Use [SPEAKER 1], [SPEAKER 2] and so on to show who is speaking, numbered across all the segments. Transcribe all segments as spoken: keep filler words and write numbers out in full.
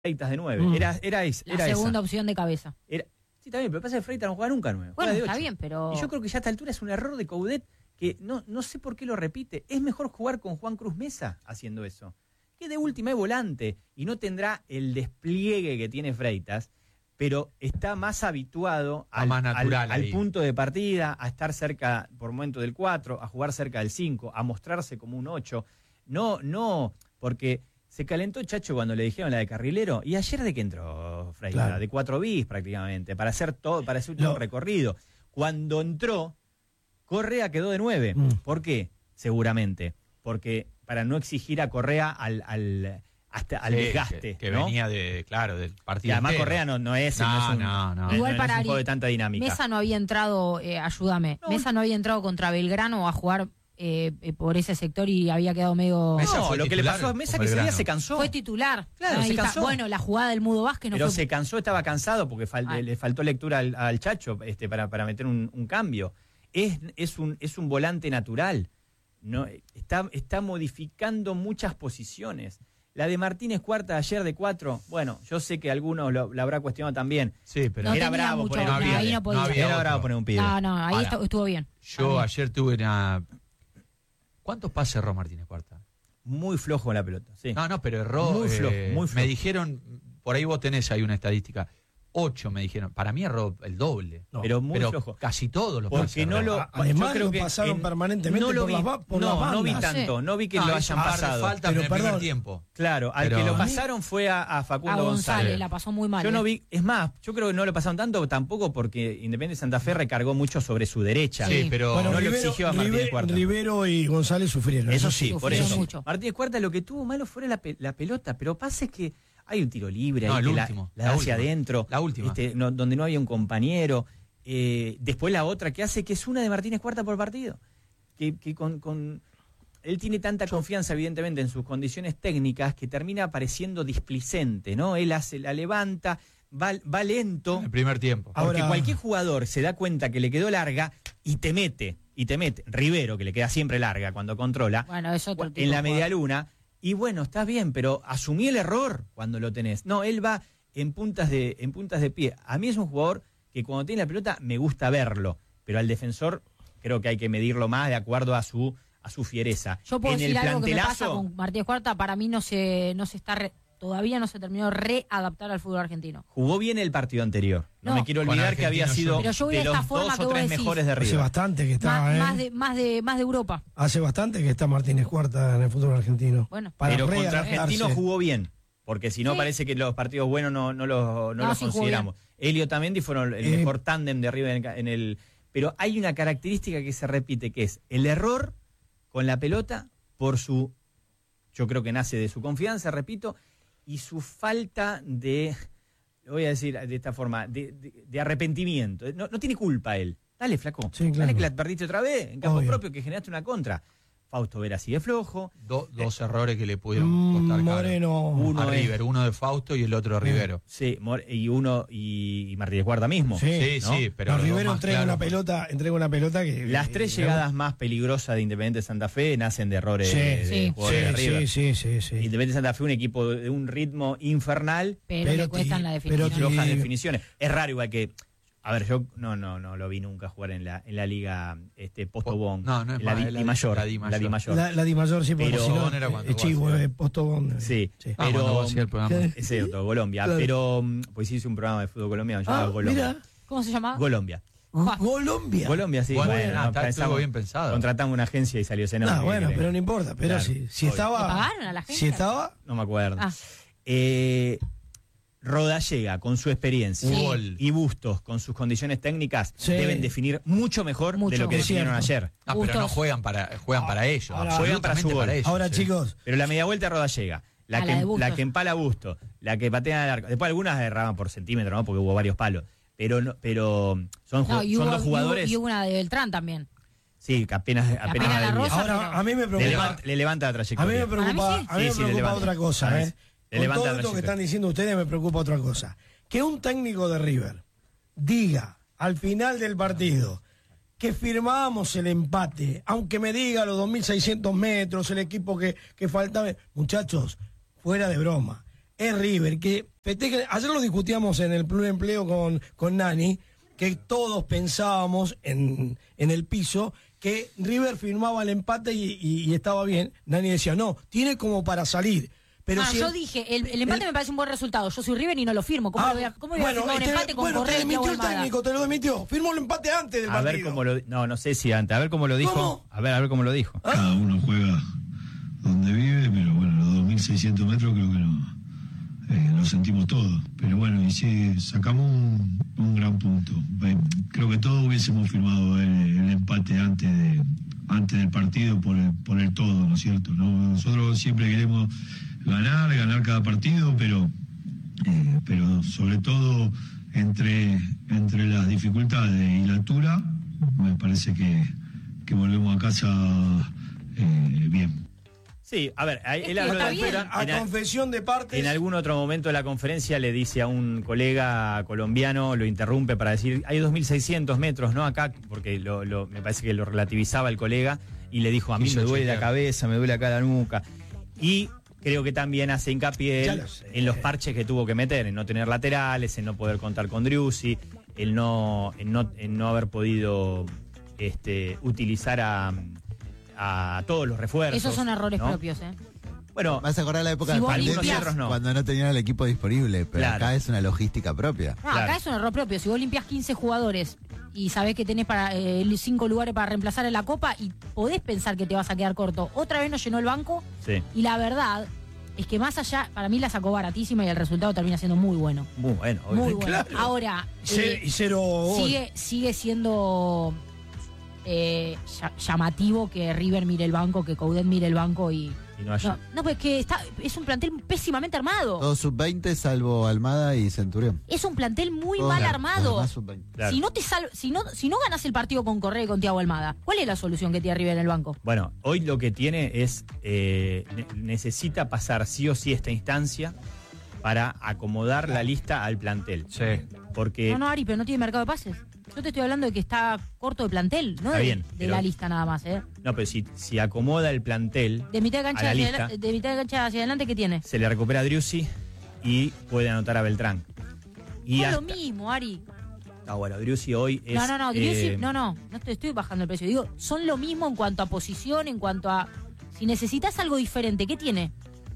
[SPEAKER 1] Freitas de nueve.
[SPEAKER 2] Mm.
[SPEAKER 1] Era, era, es,
[SPEAKER 3] La
[SPEAKER 1] era
[SPEAKER 3] segunda
[SPEAKER 1] esa.
[SPEAKER 3] opción de cabeza.
[SPEAKER 1] Era, sí, está bien, pero pasa que Freitas no juega nunca nueve.
[SPEAKER 3] Bueno,
[SPEAKER 1] juega de
[SPEAKER 3] está
[SPEAKER 1] ocho.
[SPEAKER 3] bien, pero...
[SPEAKER 1] Y yo creo que ya a esta altura es un error de Coudet que no, no sé por qué lo repite. Es mejor jugar con Juan Cruz Mesa haciendo eso. Que de última es volante y no tendrá el despliegue que tiene Freitas, pero está más habituado al,
[SPEAKER 2] más natural
[SPEAKER 1] al, al
[SPEAKER 2] ahí.
[SPEAKER 1] punto de partida, a estar cerca por momento del cuatro, a jugar cerca del cinco, a mostrarse como un ocho. No, no, porque se calentó Chacho cuando le dijeron la de carrilero, y ayer de que entró Freitas,
[SPEAKER 4] Claro.
[SPEAKER 1] de cuatro bis prácticamente, para hacer todo, para hacer un
[SPEAKER 4] No.
[SPEAKER 1] recorrido. Cuando entró, Correa quedó de nueve.
[SPEAKER 4] Mm.
[SPEAKER 1] ¿Por qué? Seguramente. Porque para no exigir a Correa al, al, hasta al
[SPEAKER 2] Sí,
[SPEAKER 1] desgaste.
[SPEAKER 2] Que, que
[SPEAKER 1] ¿no?
[SPEAKER 2] venía de, claro, del
[SPEAKER 1] Y
[SPEAKER 2] partido.
[SPEAKER 1] además
[SPEAKER 2] entero.
[SPEAKER 1] Correa no, no es,
[SPEAKER 2] No,
[SPEAKER 1] no es un,
[SPEAKER 2] no, no.
[SPEAKER 1] no es-
[SPEAKER 3] Igual
[SPEAKER 1] no
[SPEAKER 3] para
[SPEAKER 1] es un
[SPEAKER 3] Ari,
[SPEAKER 1] juego de tanta dinámica.
[SPEAKER 3] Mesa no había entrado, eh, ayúdame,
[SPEAKER 1] No.
[SPEAKER 3] Mesa no había entrado contra Belgrano a jugar eh, eh, por ese sector y había quedado medio...
[SPEAKER 2] Mesa
[SPEAKER 1] No,
[SPEAKER 2] fue
[SPEAKER 1] lo que le
[SPEAKER 2] titular
[SPEAKER 1] pasó a Mesa
[SPEAKER 2] con
[SPEAKER 1] que ese día
[SPEAKER 2] Belgrano.
[SPEAKER 1] se cansó.
[SPEAKER 3] Fue titular.
[SPEAKER 1] Claro,
[SPEAKER 3] Ahí
[SPEAKER 1] se
[SPEAKER 3] está.
[SPEAKER 1] cansó.
[SPEAKER 3] Bueno, la jugada del Mudo Vázquez no
[SPEAKER 1] Pero
[SPEAKER 3] fue...
[SPEAKER 1] se cansó, estaba cansado porque fal-
[SPEAKER 3] Ah.
[SPEAKER 1] le faltó lectura al, al Chacho este, para, para meter un, un cambio. Es, es, un, es un volante natural. No, está, está modificando muchas posiciones. La de Martínez Cuarta ayer de cuatro, bueno, yo sé que algunos lo, la habrá cuestionado también.
[SPEAKER 2] Sí, pero
[SPEAKER 3] No
[SPEAKER 1] era
[SPEAKER 3] tenía
[SPEAKER 1] bravo
[SPEAKER 3] mucho,
[SPEAKER 1] poner
[SPEAKER 3] no,
[SPEAKER 1] un pibe.
[SPEAKER 3] ahí no podía.
[SPEAKER 2] No había
[SPEAKER 1] Era bravo
[SPEAKER 2] otro.
[SPEAKER 1] poner un pibe.
[SPEAKER 3] No, no, ahí
[SPEAKER 2] Ahora,
[SPEAKER 3] estu- estuvo bien.
[SPEAKER 2] Yo ayer tuve una... ¿Cuántos pases erró Martínez Cuarta?
[SPEAKER 1] Muy flojo en la pelota, sí.
[SPEAKER 2] No, no, pero erró...
[SPEAKER 1] Muy flojo,
[SPEAKER 2] eh,
[SPEAKER 1] muy flojo.
[SPEAKER 2] Me dijeron, por ahí vos tenés ahí una estadística, ocho me dijeron. Para mí erró el doble.
[SPEAKER 4] No,
[SPEAKER 1] pero muy flojo.
[SPEAKER 2] Casi todos los
[SPEAKER 1] Porque
[SPEAKER 2] pases
[SPEAKER 1] no
[SPEAKER 2] erró.
[SPEAKER 1] lo.
[SPEAKER 4] A- además
[SPEAKER 1] yo creo
[SPEAKER 4] lo
[SPEAKER 1] que
[SPEAKER 4] pasaron
[SPEAKER 1] en-
[SPEAKER 4] permanentemente
[SPEAKER 1] no lo
[SPEAKER 4] por
[SPEAKER 1] vi,
[SPEAKER 4] las ba- por
[SPEAKER 1] no,
[SPEAKER 4] las
[SPEAKER 1] no vi
[SPEAKER 4] bandas.
[SPEAKER 1] tanto, no vi que
[SPEAKER 2] No,
[SPEAKER 1] lo
[SPEAKER 2] hizo
[SPEAKER 1] hayan
[SPEAKER 2] un par de
[SPEAKER 1] pasado.
[SPEAKER 2] faltas
[SPEAKER 4] Pero
[SPEAKER 2] en el primer
[SPEAKER 4] perdón.
[SPEAKER 2] tiempo.
[SPEAKER 1] Claro, al
[SPEAKER 2] Pero-
[SPEAKER 1] que lo
[SPEAKER 2] A mí-
[SPEAKER 1] pasaron fue a, a Facundo
[SPEAKER 3] A González,
[SPEAKER 1] González.
[SPEAKER 3] la pasó muy mal.
[SPEAKER 1] Yo no
[SPEAKER 3] eh.
[SPEAKER 1] vi, es más, yo creo que no lo pasaron tanto tampoco porque Independiente Santa Fe recargó mucho sobre su derecha.
[SPEAKER 2] Sí,
[SPEAKER 3] Sí.
[SPEAKER 2] pero...
[SPEAKER 4] Bueno,
[SPEAKER 1] no lo
[SPEAKER 4] Rivero,
[SPEAKER 1] exigió a Martínez
[SPEAKER 4] Rive-
[SPEAKER 1] Cuarta.
[SPEAKER 4] Rivero y González sufrieron.
[SPEAKER 1] Eso sí, por
[SPEAKER 3] Sufrieron
[SPEAKER 1] eso.
[SPEAKER 3] mucho.
[SPEAKER 1] Martínez Cuarta lo que tuvo malo fue la, pe- la pelota, pero pasa es que hay un tiro libre
[SPEAKER 2] No,
[SPEAKER 1] ahí
[SPEAKER 2] el
[SPEAKER 1] que la-
[SPEAKER 2] último,
[SPEAKER 1] la,
[SPEAKER 2] la
[SPEAKER 1] da
[SPEAKER 2] última,
[SPEAKER 1] hacia adentro,
[SPEAKER 2] la última.
[SPEAKER 1] este, no- donde no había un compañero. Eh, después la otra que hace, que es una de Martínez Cuarta por partido. Que, que con, con él tiene tanta confianza, evidentemente, en sus condiciones técnicas que termina pareciendo displicente, ¿no? Él hace, la levanta, va, va lento.
[SPEAKER 2] En el primer tiempo.
[SPEAKER 4] Ah,
[SPEAKER 1] Porque
[SPEAKER 4] Ahora-
[SPEAKER 1] cualquier jugador se da cuenta que le quedó larga y te mete, y te mete. Rivero, que le queda siempre larga cuando controla,
[SPEAKER 3] Bueno, es otro tipo
[SPEAKER 1] en la
[SPEAKER 3] de
[SPEAKER 1] media
[SPEAKER 3] jugador.
[SPEAKER 1] luna. Y bueno, estás bien, pero asumí el error cuando lo tenés. No, él va en puntas de, en puntas de pie. A mí es un jugador que cuando tiene la pelota me gusta verlo, pero al defensor creo que hay que medirlo más de acuerdo a su, a su fiereza.
[SPEAKER 3] Yo puedo
[SPEAKER 1] en
[SPEAKER 3] decir
[SPEAKER 1] el
[SPEAKER 3] algo que me pasa
[SPEAKER 1] plantelazo,
[SPEAKER 3] con Martínez Cuarta, para mí no se, no se está, re- todavía no se terminó de readaptar al fútbol argentino.
[SPEAKER 1] jugó bien el partido anterior. No,
[SPEAKER 3] No.
[SPEAKER 1] me quiero
[SPEAKER 2] Con
[SPEAKER 1] olvidar que había
[SPEAKER 2] Argentino
[SPEAKER 1] sido
[SPEAKER 3] Pero yo voy a
[SPEAKER 1] de
[SPEAKER 3] esta
[SPEAKER 1] los
[SPEAKER 3] forma
[SPEAKER 1] dos
[SPEAKER 3] que
[SPEAKER 1] o
[SPEAKER 3] vos
[SPEAKER 1] tres
[SPEAKER 3] decís.
[SPEAKER 1] mejores de
[SPEAKER 4] Hace
[SPEAKER 1] River.
[SPEAKER 4] bastante que está,
[SPEAKER 3] Más,
[SPEAKER 4] ¿eh?
[SPEAKER 3] más, de, más, de, más de Europa.
[SPEAKER 4] Hace bastante que está Martínez Cuarta en el fútbol argentino.
[SPEAKER 3] Bueno.
[SPEAKER 4] Para
[SPEAKER 1] Pero contra
[SPEAKER 4] readaptarse.
[SPEAKER 1] Argentino jugó bien, porque si no
[SPEAKER 3] Sí.
[SPEAKER 1] parece que los partidos buenos no, no los, no
[SPEAKER 3] No,
[SPEAKER 1] los
[SPEAKER 3] sí jugó
[SPEAKER 1] consideramos. Elio también fueron el
[SPEAKER 4] Eh,
[SPEAKER 1] mejor tándem de arriba en el, en el... Pero hay una característica que se repite, que es el error con la pelota por su... Yo creo que nace de su confianza, repito, y su falta de... Lo voy a decir de esta forma, de, de- de arrepentimiento. No, no tiene culpa él. Dale, flaco.
[SPEAKER 4] Sí, claro.
[SPEAKER 1] Dale que la perdiste otra vez, en campo
[SPEAKER 4] Obvio.
[SPEAKER 1] propio, que generaste una contra. Fausto Vera sigue flojo.
[SPEAKER 2] Do- dos errores que le pudieron
[SPEAKER 4] Mm,
[SPEAKER 2] costar caro.
[SPEAKER 4] Moreno.
[SPEAKER 1] Uno
[SPEAKER 2] a
[SPEAKER 1] es-
[SPEAKER 2] River, uno de Fausto y el otro de Rivero.
[SPEAKER 1] Sí, Mor- y uno y, y Martínez Cuarta mismo.
[SPEAKER 4] Sí.
[SPEAKER 2] Sí,
[SPEAKER 1] ¿no?
[SPEAKER 2] sí, pero
[SPEAKER 4] No,
[SPEAKER 2] los dos
[SPEAKER 4] Rivero
[SPEAKER 2] más
[SPEAKER 4] entrega
[SPEAKER 2] claros
[SPEAKER 4] una
[SPEAKER 2] fue-
[SPEAKER 4] pelota, entrega una pelota que...
[SPEAKER 1] Las tres
[SPEAKER 4] eh,
[SPEAKER 1] llegadas más peligrosas de Independiente Santa Fe nacen de errores
[SPEAKER 4] Sí,
[SPEAKER 1] de, de
[SPEAKER 3] sí.
[SPEAKER 1] jugadores de
[SPEAKER 4] Sí,
[SPEAKER 1] River.
[SPEAKER 4] sí, sí, sí, sí.
[SPEAKER 1] Independiente Santa Fe un equipo de un ritmo infernal,
[SPEAKER 3] Pero,
[SPEAKER 4] Pero
[SPEAKER 3] le cuestan
[SPEAKER 4] ti-
[SPEAKER 3] la
[SPEAKER 4] pero
[SPEAKER 3] definición.
[SPEAKER 4] ti-
[SPEAKER 1] flojas
[SPEAKER 4] Sí.
[SPEAKER 1] definiciones. Es raro igual que, a ver, yo no no no lo vi nunca jugar en la en la liga este Postobón,
[SPEAKER 2] No, no es
[SPEAKER 1] en la
[SPEAKER 2] más,
[SPEAKER 1] Di,
[SPEAKER 2] es la-
[SPEAKER 1] Di Mayor,
[SPEAKER 2] la Di
[SPEAKER 1] la
[SPEAKER 2] Mayor.
[SPEAKER 1] Di Mayor.
[SPEAKER 4] La, la Di Mayor sí, porque
[SPEAKER 1] Pero-
[SPEAKER 4] si no,
[SPEAKER 2] Postobón era cuando
[SPEAKER 4] es chivo,
[SPEAKER 2] vos hacías.
[SPEAKER 4] eh, Postobón.
[SPEAKER 1] Sí,
[SPEAKER 4] Sí.
[SPEAKER 2] Ah,
[SPEAKER 1] pero
[SPEAKER 2] cuando vos hacías el programa.
[SPEAKER 4] Sí.
[SPEAKER 1] es otro, Colombia,
[SPEAKER 4] Claro.
[SPEAKER 1] pero mm, pues sí hice un programa de fútbol colombiano llamado
[SPEAKER 4] Ah,
[SPEAKER 1] Colombia.
[SPEAKER 4] mira,
[SPEAKER 3] ¿Cómo se llama?
[SPEAKER 1] Colombia.
[SPEAKER 3] Ah.
[SPEAKER 4] Colombia.
[SPEAKER 1] Colombia, sí.
[SPEAKER 2] Bueno,
[SPEAKER 1] bueno,
[SPEAKER 2] ah, está-
[SPEAKER 1] pensamos-
[SPEAKER 2] estuvo bien pensado.
[SPEAKER 1] Contratamos una agencia y salió Senado.
[SPEAKER 4] No,
[SPEAKER 1] ¿qué
[SPEAKER 4] bueno,
[SPEAKER 1] querés?
[SPEAKER 4] pero no importa. Pero
[SPEAKER 1] Claro,
[SPEAKER 4] si, si
[SPEAKER 1] obvio.
[SPEAKER 4] estaba...
[SPEAKER 3] ¿Le pagaron a la gente?
[SPEAKER 4] Si estaba...
[SPEAKER 1] No me acuerdo.
[SPEAKER 3] Ah.
[SPEAKER 1] Eh, Rodallega, con su experiencia,
[SPEAKER 3] Sí.
[SPEAKER 2] Gol.
[SPEAKER 1] y Bustos, con sus condiciones técnicas,
[SPEAKER 4] Sí.
[SPEAKER 1] deben definir mucho mejor
[SPEAKER 3] Mucho.
[SPEAKER 1] de lo que
[SPEAKER 4] Es
[SPEAKER 1] definieron
[SPEAKER 4] cierto.
[SPEAKER 1] ayer.
[SPEAKER 2] No, pero no
[SPEAKER 3] Bustos.
[SPEAKER 2] juegan para juegan para ellos,
[SPEAKER 4] Ahora-
[SPEAKER 1] Juegan para su
[SPEAKER 2] absolutamente
[SPEAKER 1] gol.
[SPEAKER 2] para ellos.
[SPEAKER 4] Ahora,
[SPEAKER 2] sí.
[SPEAKER 4] chicos,
[SPEAKER 1] Pero la media vuelta de Rodallega, la,
[SPEAKER 3] A
[SPEAKER 1] que,
[SPEAKER 3] la de Bustos.
[SPEAKER 1] la que empala Bustos, la que patea al arco. Después algunas erraban por centímetro, ¿no? Porque hubo varios palos. Pero no, pero son,
[SPEAKER 3] No,
[SPEAKER 1] ju-
[SPEAKER 3] y
[SPEAKER 1] son
[SPEAKER 3] hubo,
[SPEAKER 1] dos
[SPEAKER 3] y hubo-
[SPEAKER 1] jugadores.
[SPEAKER 3] y hubo una de Beltrán también.
[SPEAKER 1] Sí, que apenas, apenas,
[SPEAKER 3] apenas
[SPEAKER 1] va
[SPEAKER 3] la
[SPEAKER 1] del día.
[SPEAKER 3] rosa,
[SPEAKER 4] ahora
[SPEAKER 3] pero-
[SPEAKER 4] a mí me
[SPEAKER 1] Le
[SPEAKER 4] preocupa...
[SPEAKER 1] levanta, le levanta la
[SPEAKER 4] A mí
[SPEAKER 1] trayectoria.
[SPEAKER 4] me preocupa,
[SPEAKER 3] Para mí sí.
[SPEAKER 4] a mí me
[SPEAKER 1] Sí, sí, le
[SPEAKER 4] preocupa
[SPEAKER 1] levanta.
[SPEAKER 4] otra cosa,
[SPEAKER 1] Para mí
[SPEAKER 4] ¿eh?
[SPEAKER 1] sí. Le
[SPEAKER 4] Con
[SPEAKER 1] levanta
[SPEAKER 4] todo
[SPEAKER 1] la
[SPEAKER 4] esto que
[SPEAKER 1] trayectoria.
[SPEAKER 4] están diciendo ustedes me preocupa otra cosa. Que un técnico de River diga al final del partido que firmábamos el empate, aunque me diga los dos mil seiscientos metros, el equipo que, que faltaba. Muchachos, fuera de broma. es River, que festeja, ayer lo discutíamos en el Plur Empleo con, con Nani, que todos pensábamos en, en el piso que River firmaba el empate y, y, y estaba bien. Nani decía, no, tiene como para salir. Pero
[SPEAKER 3] ah,
[SPEAKER 4] si
[SPEAKER 3] yo
[SPEAKER 4] el,
[SPEAKER 3] dije, el, el empate
[SPEAKER 4] el,
[SPEAKER 3] me parece un buen resultado. Yo soy River y no lo firmo. ¿Cómo
[SPEAKER 4] ah,
[SPEAKER 3] lo voy a, cómo voy a
[SPEAKER 4] bueno,
[SPEAKER 3] firmar un
[SPEAKER 4] te,
[SPEAKER 3] empate con
[SPEAKER 4] bueno,
[SPEAKER 3] Correa
[SPEAKER 4] te
[SPEAKER 3] y
[SPEAKER 4] lo
[SPEAKER 3] Thiago
[SPEAKER 4] demitió el
[SPEAKER 3] Almada?
[SPEAKER 4] técnico, te lo demitió. Firmó el empate antes del
[SPEAKER 1] A
[SPEAKER 4] partido.
[SPEAKER 1] ver cómo lo... No, no sé si antes. A ver cómo lo dijo.
[SPEAKER 4] ¿Cómo?
[SPEAKER 1] A ver, a ver cómo lo dijo.
[SPEAKER 4] ¿Ah?
[SPEAKER 5] Cada uno juega donde vive, pero bueno, los dos mil seiscientos metros creo que no, eh, lo sentimos todo. Pero bueno, y sí, sacamos un, un gran punto. Eh, creo que todos hubiésemos firmado el, el empate antes de antes del partido por el, por el todo, ¿no es cierto? ¿No? Nosotros siempre queremos ganar, ganar cada partido, pero, eh, pero sobre todo entre, entre las dificultades y la altura, me parece que, que volvemos a casa eh, bien.
[SPEAKER 1] Sí, a ver, él
[SPEAKER 3] Es que
[SPEAKER 1] habló
[SPEAKER 3] está
[SPEAKER 1] de
[SPEAKER 3] bien.
[SPEAKER 4] A
[SPEAKER 1] en,
[SPEAKER 4] confesión de partes.
[SPEAKER 1] en algún otro momento de la conferencia le dice a un colega colombiano, lo interrumpe para decir, hay dos mil seiscientos metros, ¿no? Acá, porque lo, lo, me parece que lo relativizaba el colega y le dijo, a mí
[SPEAKER 2] Quiso
[SPEAKER 1] me duele
[SPEAKER 2] chequear.
[SPEAKER 1] la cabeza, me duele acá la nuca. Y creo que también hace hincapié
[SPEAKER 4] Ya
[SPEAKER 1] él
[SPEAKER 4] lo sé.
[SPEAKER 1] en los parches que tuvo que meter, en no tener laterales, en no poder contar con Driussi, en no, en no, en no haber podido este, utilizar a, a todos los refuerzos.
[SPEAKER 3] Esos son errores
[SPEAKER 1] ¿no?
[SPEAKER 3] propios, ¿eh?
[SPEAKER 1] Bueno,
[SPEAKER 6] Me hace acordar la época
[SPEAKER 3] Si
[SPEAKER 6] de
[SPEAKER 3] vos
[SPEAKER 6] pandemia,
[SPEAKER 1] limpias- Algunos no.
[SPEAKER 6] cuando no tenían el equipo disponible, pero
[SPEAKER 1] Claro.
[SPEAKER 6] acá es una logística propia.
[SPEAKER 3] No,
[SPEAKER 1] Claro.
[SPEAKER 3] acá es un error propio. Si vos limpias quince jugadores y sabés que tenés para eh, cinco lugares para reemplazar en la Copa y podés pensar que te vas a quedar corto. Otra vez nos llenó el banco
[SPEAKER 1] sí,
[SPEAKER 3] y la verdad es que más allá, para mí la sacó baratísima y el resultado termina siendo muy bueno.
[SPEAKER 1] muy bueno.
[SPEAKER 3] Muy
[SPEAKER 1] obvio.
[SPEAKER 3] bueno.
[SPEAKER 4] Claro.
[SPEAKER 3] Ahora,
[SPEAKER 4] Y ce-
[SPEAKER 3] eh,
[SPEAKER 4] y cero gol.
[SPEAKER 3] sigue, sigue siendo eh, lla- llamativo que River mire el banco, que Coudet mire el banco y...
[SPEAKER 1] Y no haya-
[SPEAKER 3] No, no, pues que está, es un plantel pésimamente armado.
[SPEAKER 6] Todos sub veinte salvo Almada y Centurión.
[SPEAKER 3] Es un plantel muy
[SPEAKER 6] Todos
[SPEAKER 3] mal
[SPEAKER 6] los
[SPEAKER 3] armado.
[SPEAKER 6] demás sub veinte.
[SPEAKER 1] Claro.
[SPEAKER 3] Si no te sal- si no, si no ganas el partido con Correa y con Thiago Almada, ¿cuál es la solución que tiene River en el banco?
[SPEAKER 1] Bueno, hoy lo que tiene es, eh, ne- necesita pasar sí o sí esta instancia para acomodar la lista al plantel.
[SPEAKER 2] Sí.
[SPEAKER 1] Porque
[SPEAKER 3] No, no, Ari, pero no tiene mercado de pases. Yo te estoy hablando de que está corto de plantel, no
[SPEAKER 1] Está
[SPEAKER 3] de,
[SPEAKER 1] bien,
[SPEAKER 3] de
[SPEAKER 1] pero-
[SPEAKER 3] la lista nada más, ¿eh?
[SPEAKER 1] no, pero si, si acomoda el plantel,
[SPEAKER 3] De mitad de
[SPEAKER 1] A
[SPEAKER 3] cancha
[SPEAKER 1] la
[SPEAKER 3] hacia,
[SPEAKER 1] lista.
[SPEAKER 3] adela- de mitad de cancha hacia adelante, ¿qué tiene?
[SPEAKER 1] se le recupera a Driussi y puede anotar a Beltrán. Y
[SPEAKER 3] No es lo
[SPEAKER 1] hasta-
[SPEAKER 3] mismo, Ari.
[SPEAKER 1] Ah, bueno, Driussi hoy es...
[SPEAKER 3] No, no, no, Driussi-
[SPEAKER 1] eh,
[SPEAKER 3] no, no, no te estoy bajando el precio. Digo, son lo mismo en cuanto a posición, en cuanto a... Si necesitas algo diferente, ¿qué tiene?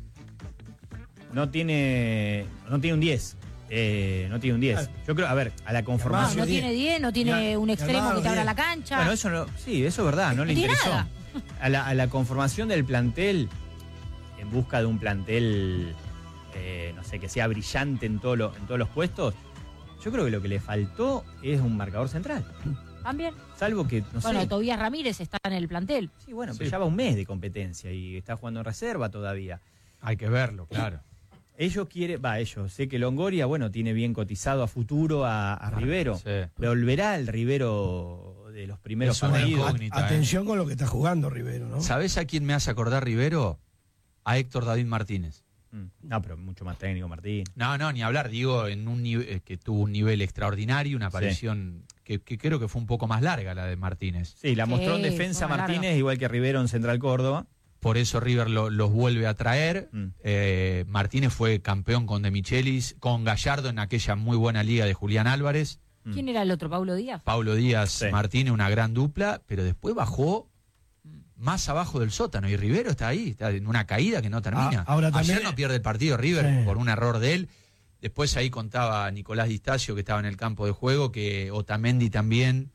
[SPEAKER 1] no tiene no tiene un diez. Eh, no tiene un diez. Yo creo, a ver, a la
[SPEAKER 3] No,
[SPEAKER 1] conformación...
[SPEAKER 3] no tiene diez, no tiene
[SPEAKER 4] Ya,
[SPEAKER 3] un
[SPEAKER 4] ya
[SPEAKER 3] extremo
[SPEAKER 4] va,
[SPEAKER 3] que te abra
[SPEAKER 4] bien.
[SPEAKER 3] la cancha.
[SPEAKER 1] Bueno, eso no, sí, eso es verdad, no,
[SPEAKER 3] No
[SPEAKER 1] le
[SPEAKER 3] tiene
[SPEAKER 1] interesó.
[SPEAKER 3] nada.
[SPEAKER 1] A la, a la conformación del plantel, en busca de un plantel, eh, no sé, que sea brillante en, todo lo- en todos los puestos, yo creo que lo que le faltó es un marcador central.
[SPEAKER 3] También.
[SPEAKER 1] Salvo que, no
[SPEAKER 3] Bueno,
[SPEAKER 1] sé.
[SPEAKER 3] Tobías Ramírez está en el plantel.
[SPEAKER 1] Sí, bueno,
[SPEAKER 2] Sí.
[SPEAKER 1] pero ya va un mes de competencia y está jugando en reserva todavía.
[SPEAKER 2] Hay que verlo, claro.
[SPEAKER 1] Ellos quieren, va, ellos, sé que Longoria, bueno, tiene bien cotizado a futuro a, a Rivero.
[SPEAKER 2] Sí.
[SPEAKER 1] Volverá el Rivero de los primeros
[SPEAKER 2] Es una
[SPEAKER 1] partidos.
[SPEAKER 2] incógnita.
[SPEAKER 4] A- Atención con lo que está jugando Rivero, ¿no?
[SPEAKER 2] ¿Sabés a quién me hace acordar Rivero? A Héctor David Martínez.
[SPEAKER 1] Mm, No, pero mucho más técnico, Martín.
[SPEAKER 2] No, no, ni hablar, digo, en un nive- eh, que tuvo un nivel extraordinario, una aparición que, que creo que fue un poco más larga la de Martínez.
[SPEAKER 1] Sí, la mostró en
[SPEAKER 3] Sí,
[SPEAKER 1] defensa
[SPEAKER 3] fue una
[SPEAKER 1] Martínez,
[SPEAKER 3] larga.
[SPEAKER 1] igual que Rivero en Central Córdoba.
[SPEAKER 2] Por eso River lo- los vuelve a traer.
[SPEAKER 1] Mm.
[SPEAKER 2] Eh, Martínez fue campeón con De Michelis, con Gallardo en aquella muy buena liga de Julián Álvarez.
[SPEAKER 1] Mm.
[SPEAKER 3] ¿Quién era el otro? ¿Paulo Díaz?
[SPEAKER 2] Paulo Díaz,
[SPEAKER 1] Sí.
[SPEAKER 2] Martínez, una gran dupla, pero después bajó más abajo del sótano y Rivero está ahí, está en una caída que no termina.
[SPEAKER 4] Ah, ahora también-
[SPEAKER 2] Ayer no pierde el partido River
[SPEAKER 4] Sí.
[SPEAKER 2] por un error de él. Después ahí contaba Nicolás Distacio, que estaba en el campo de juego, que Otamendi también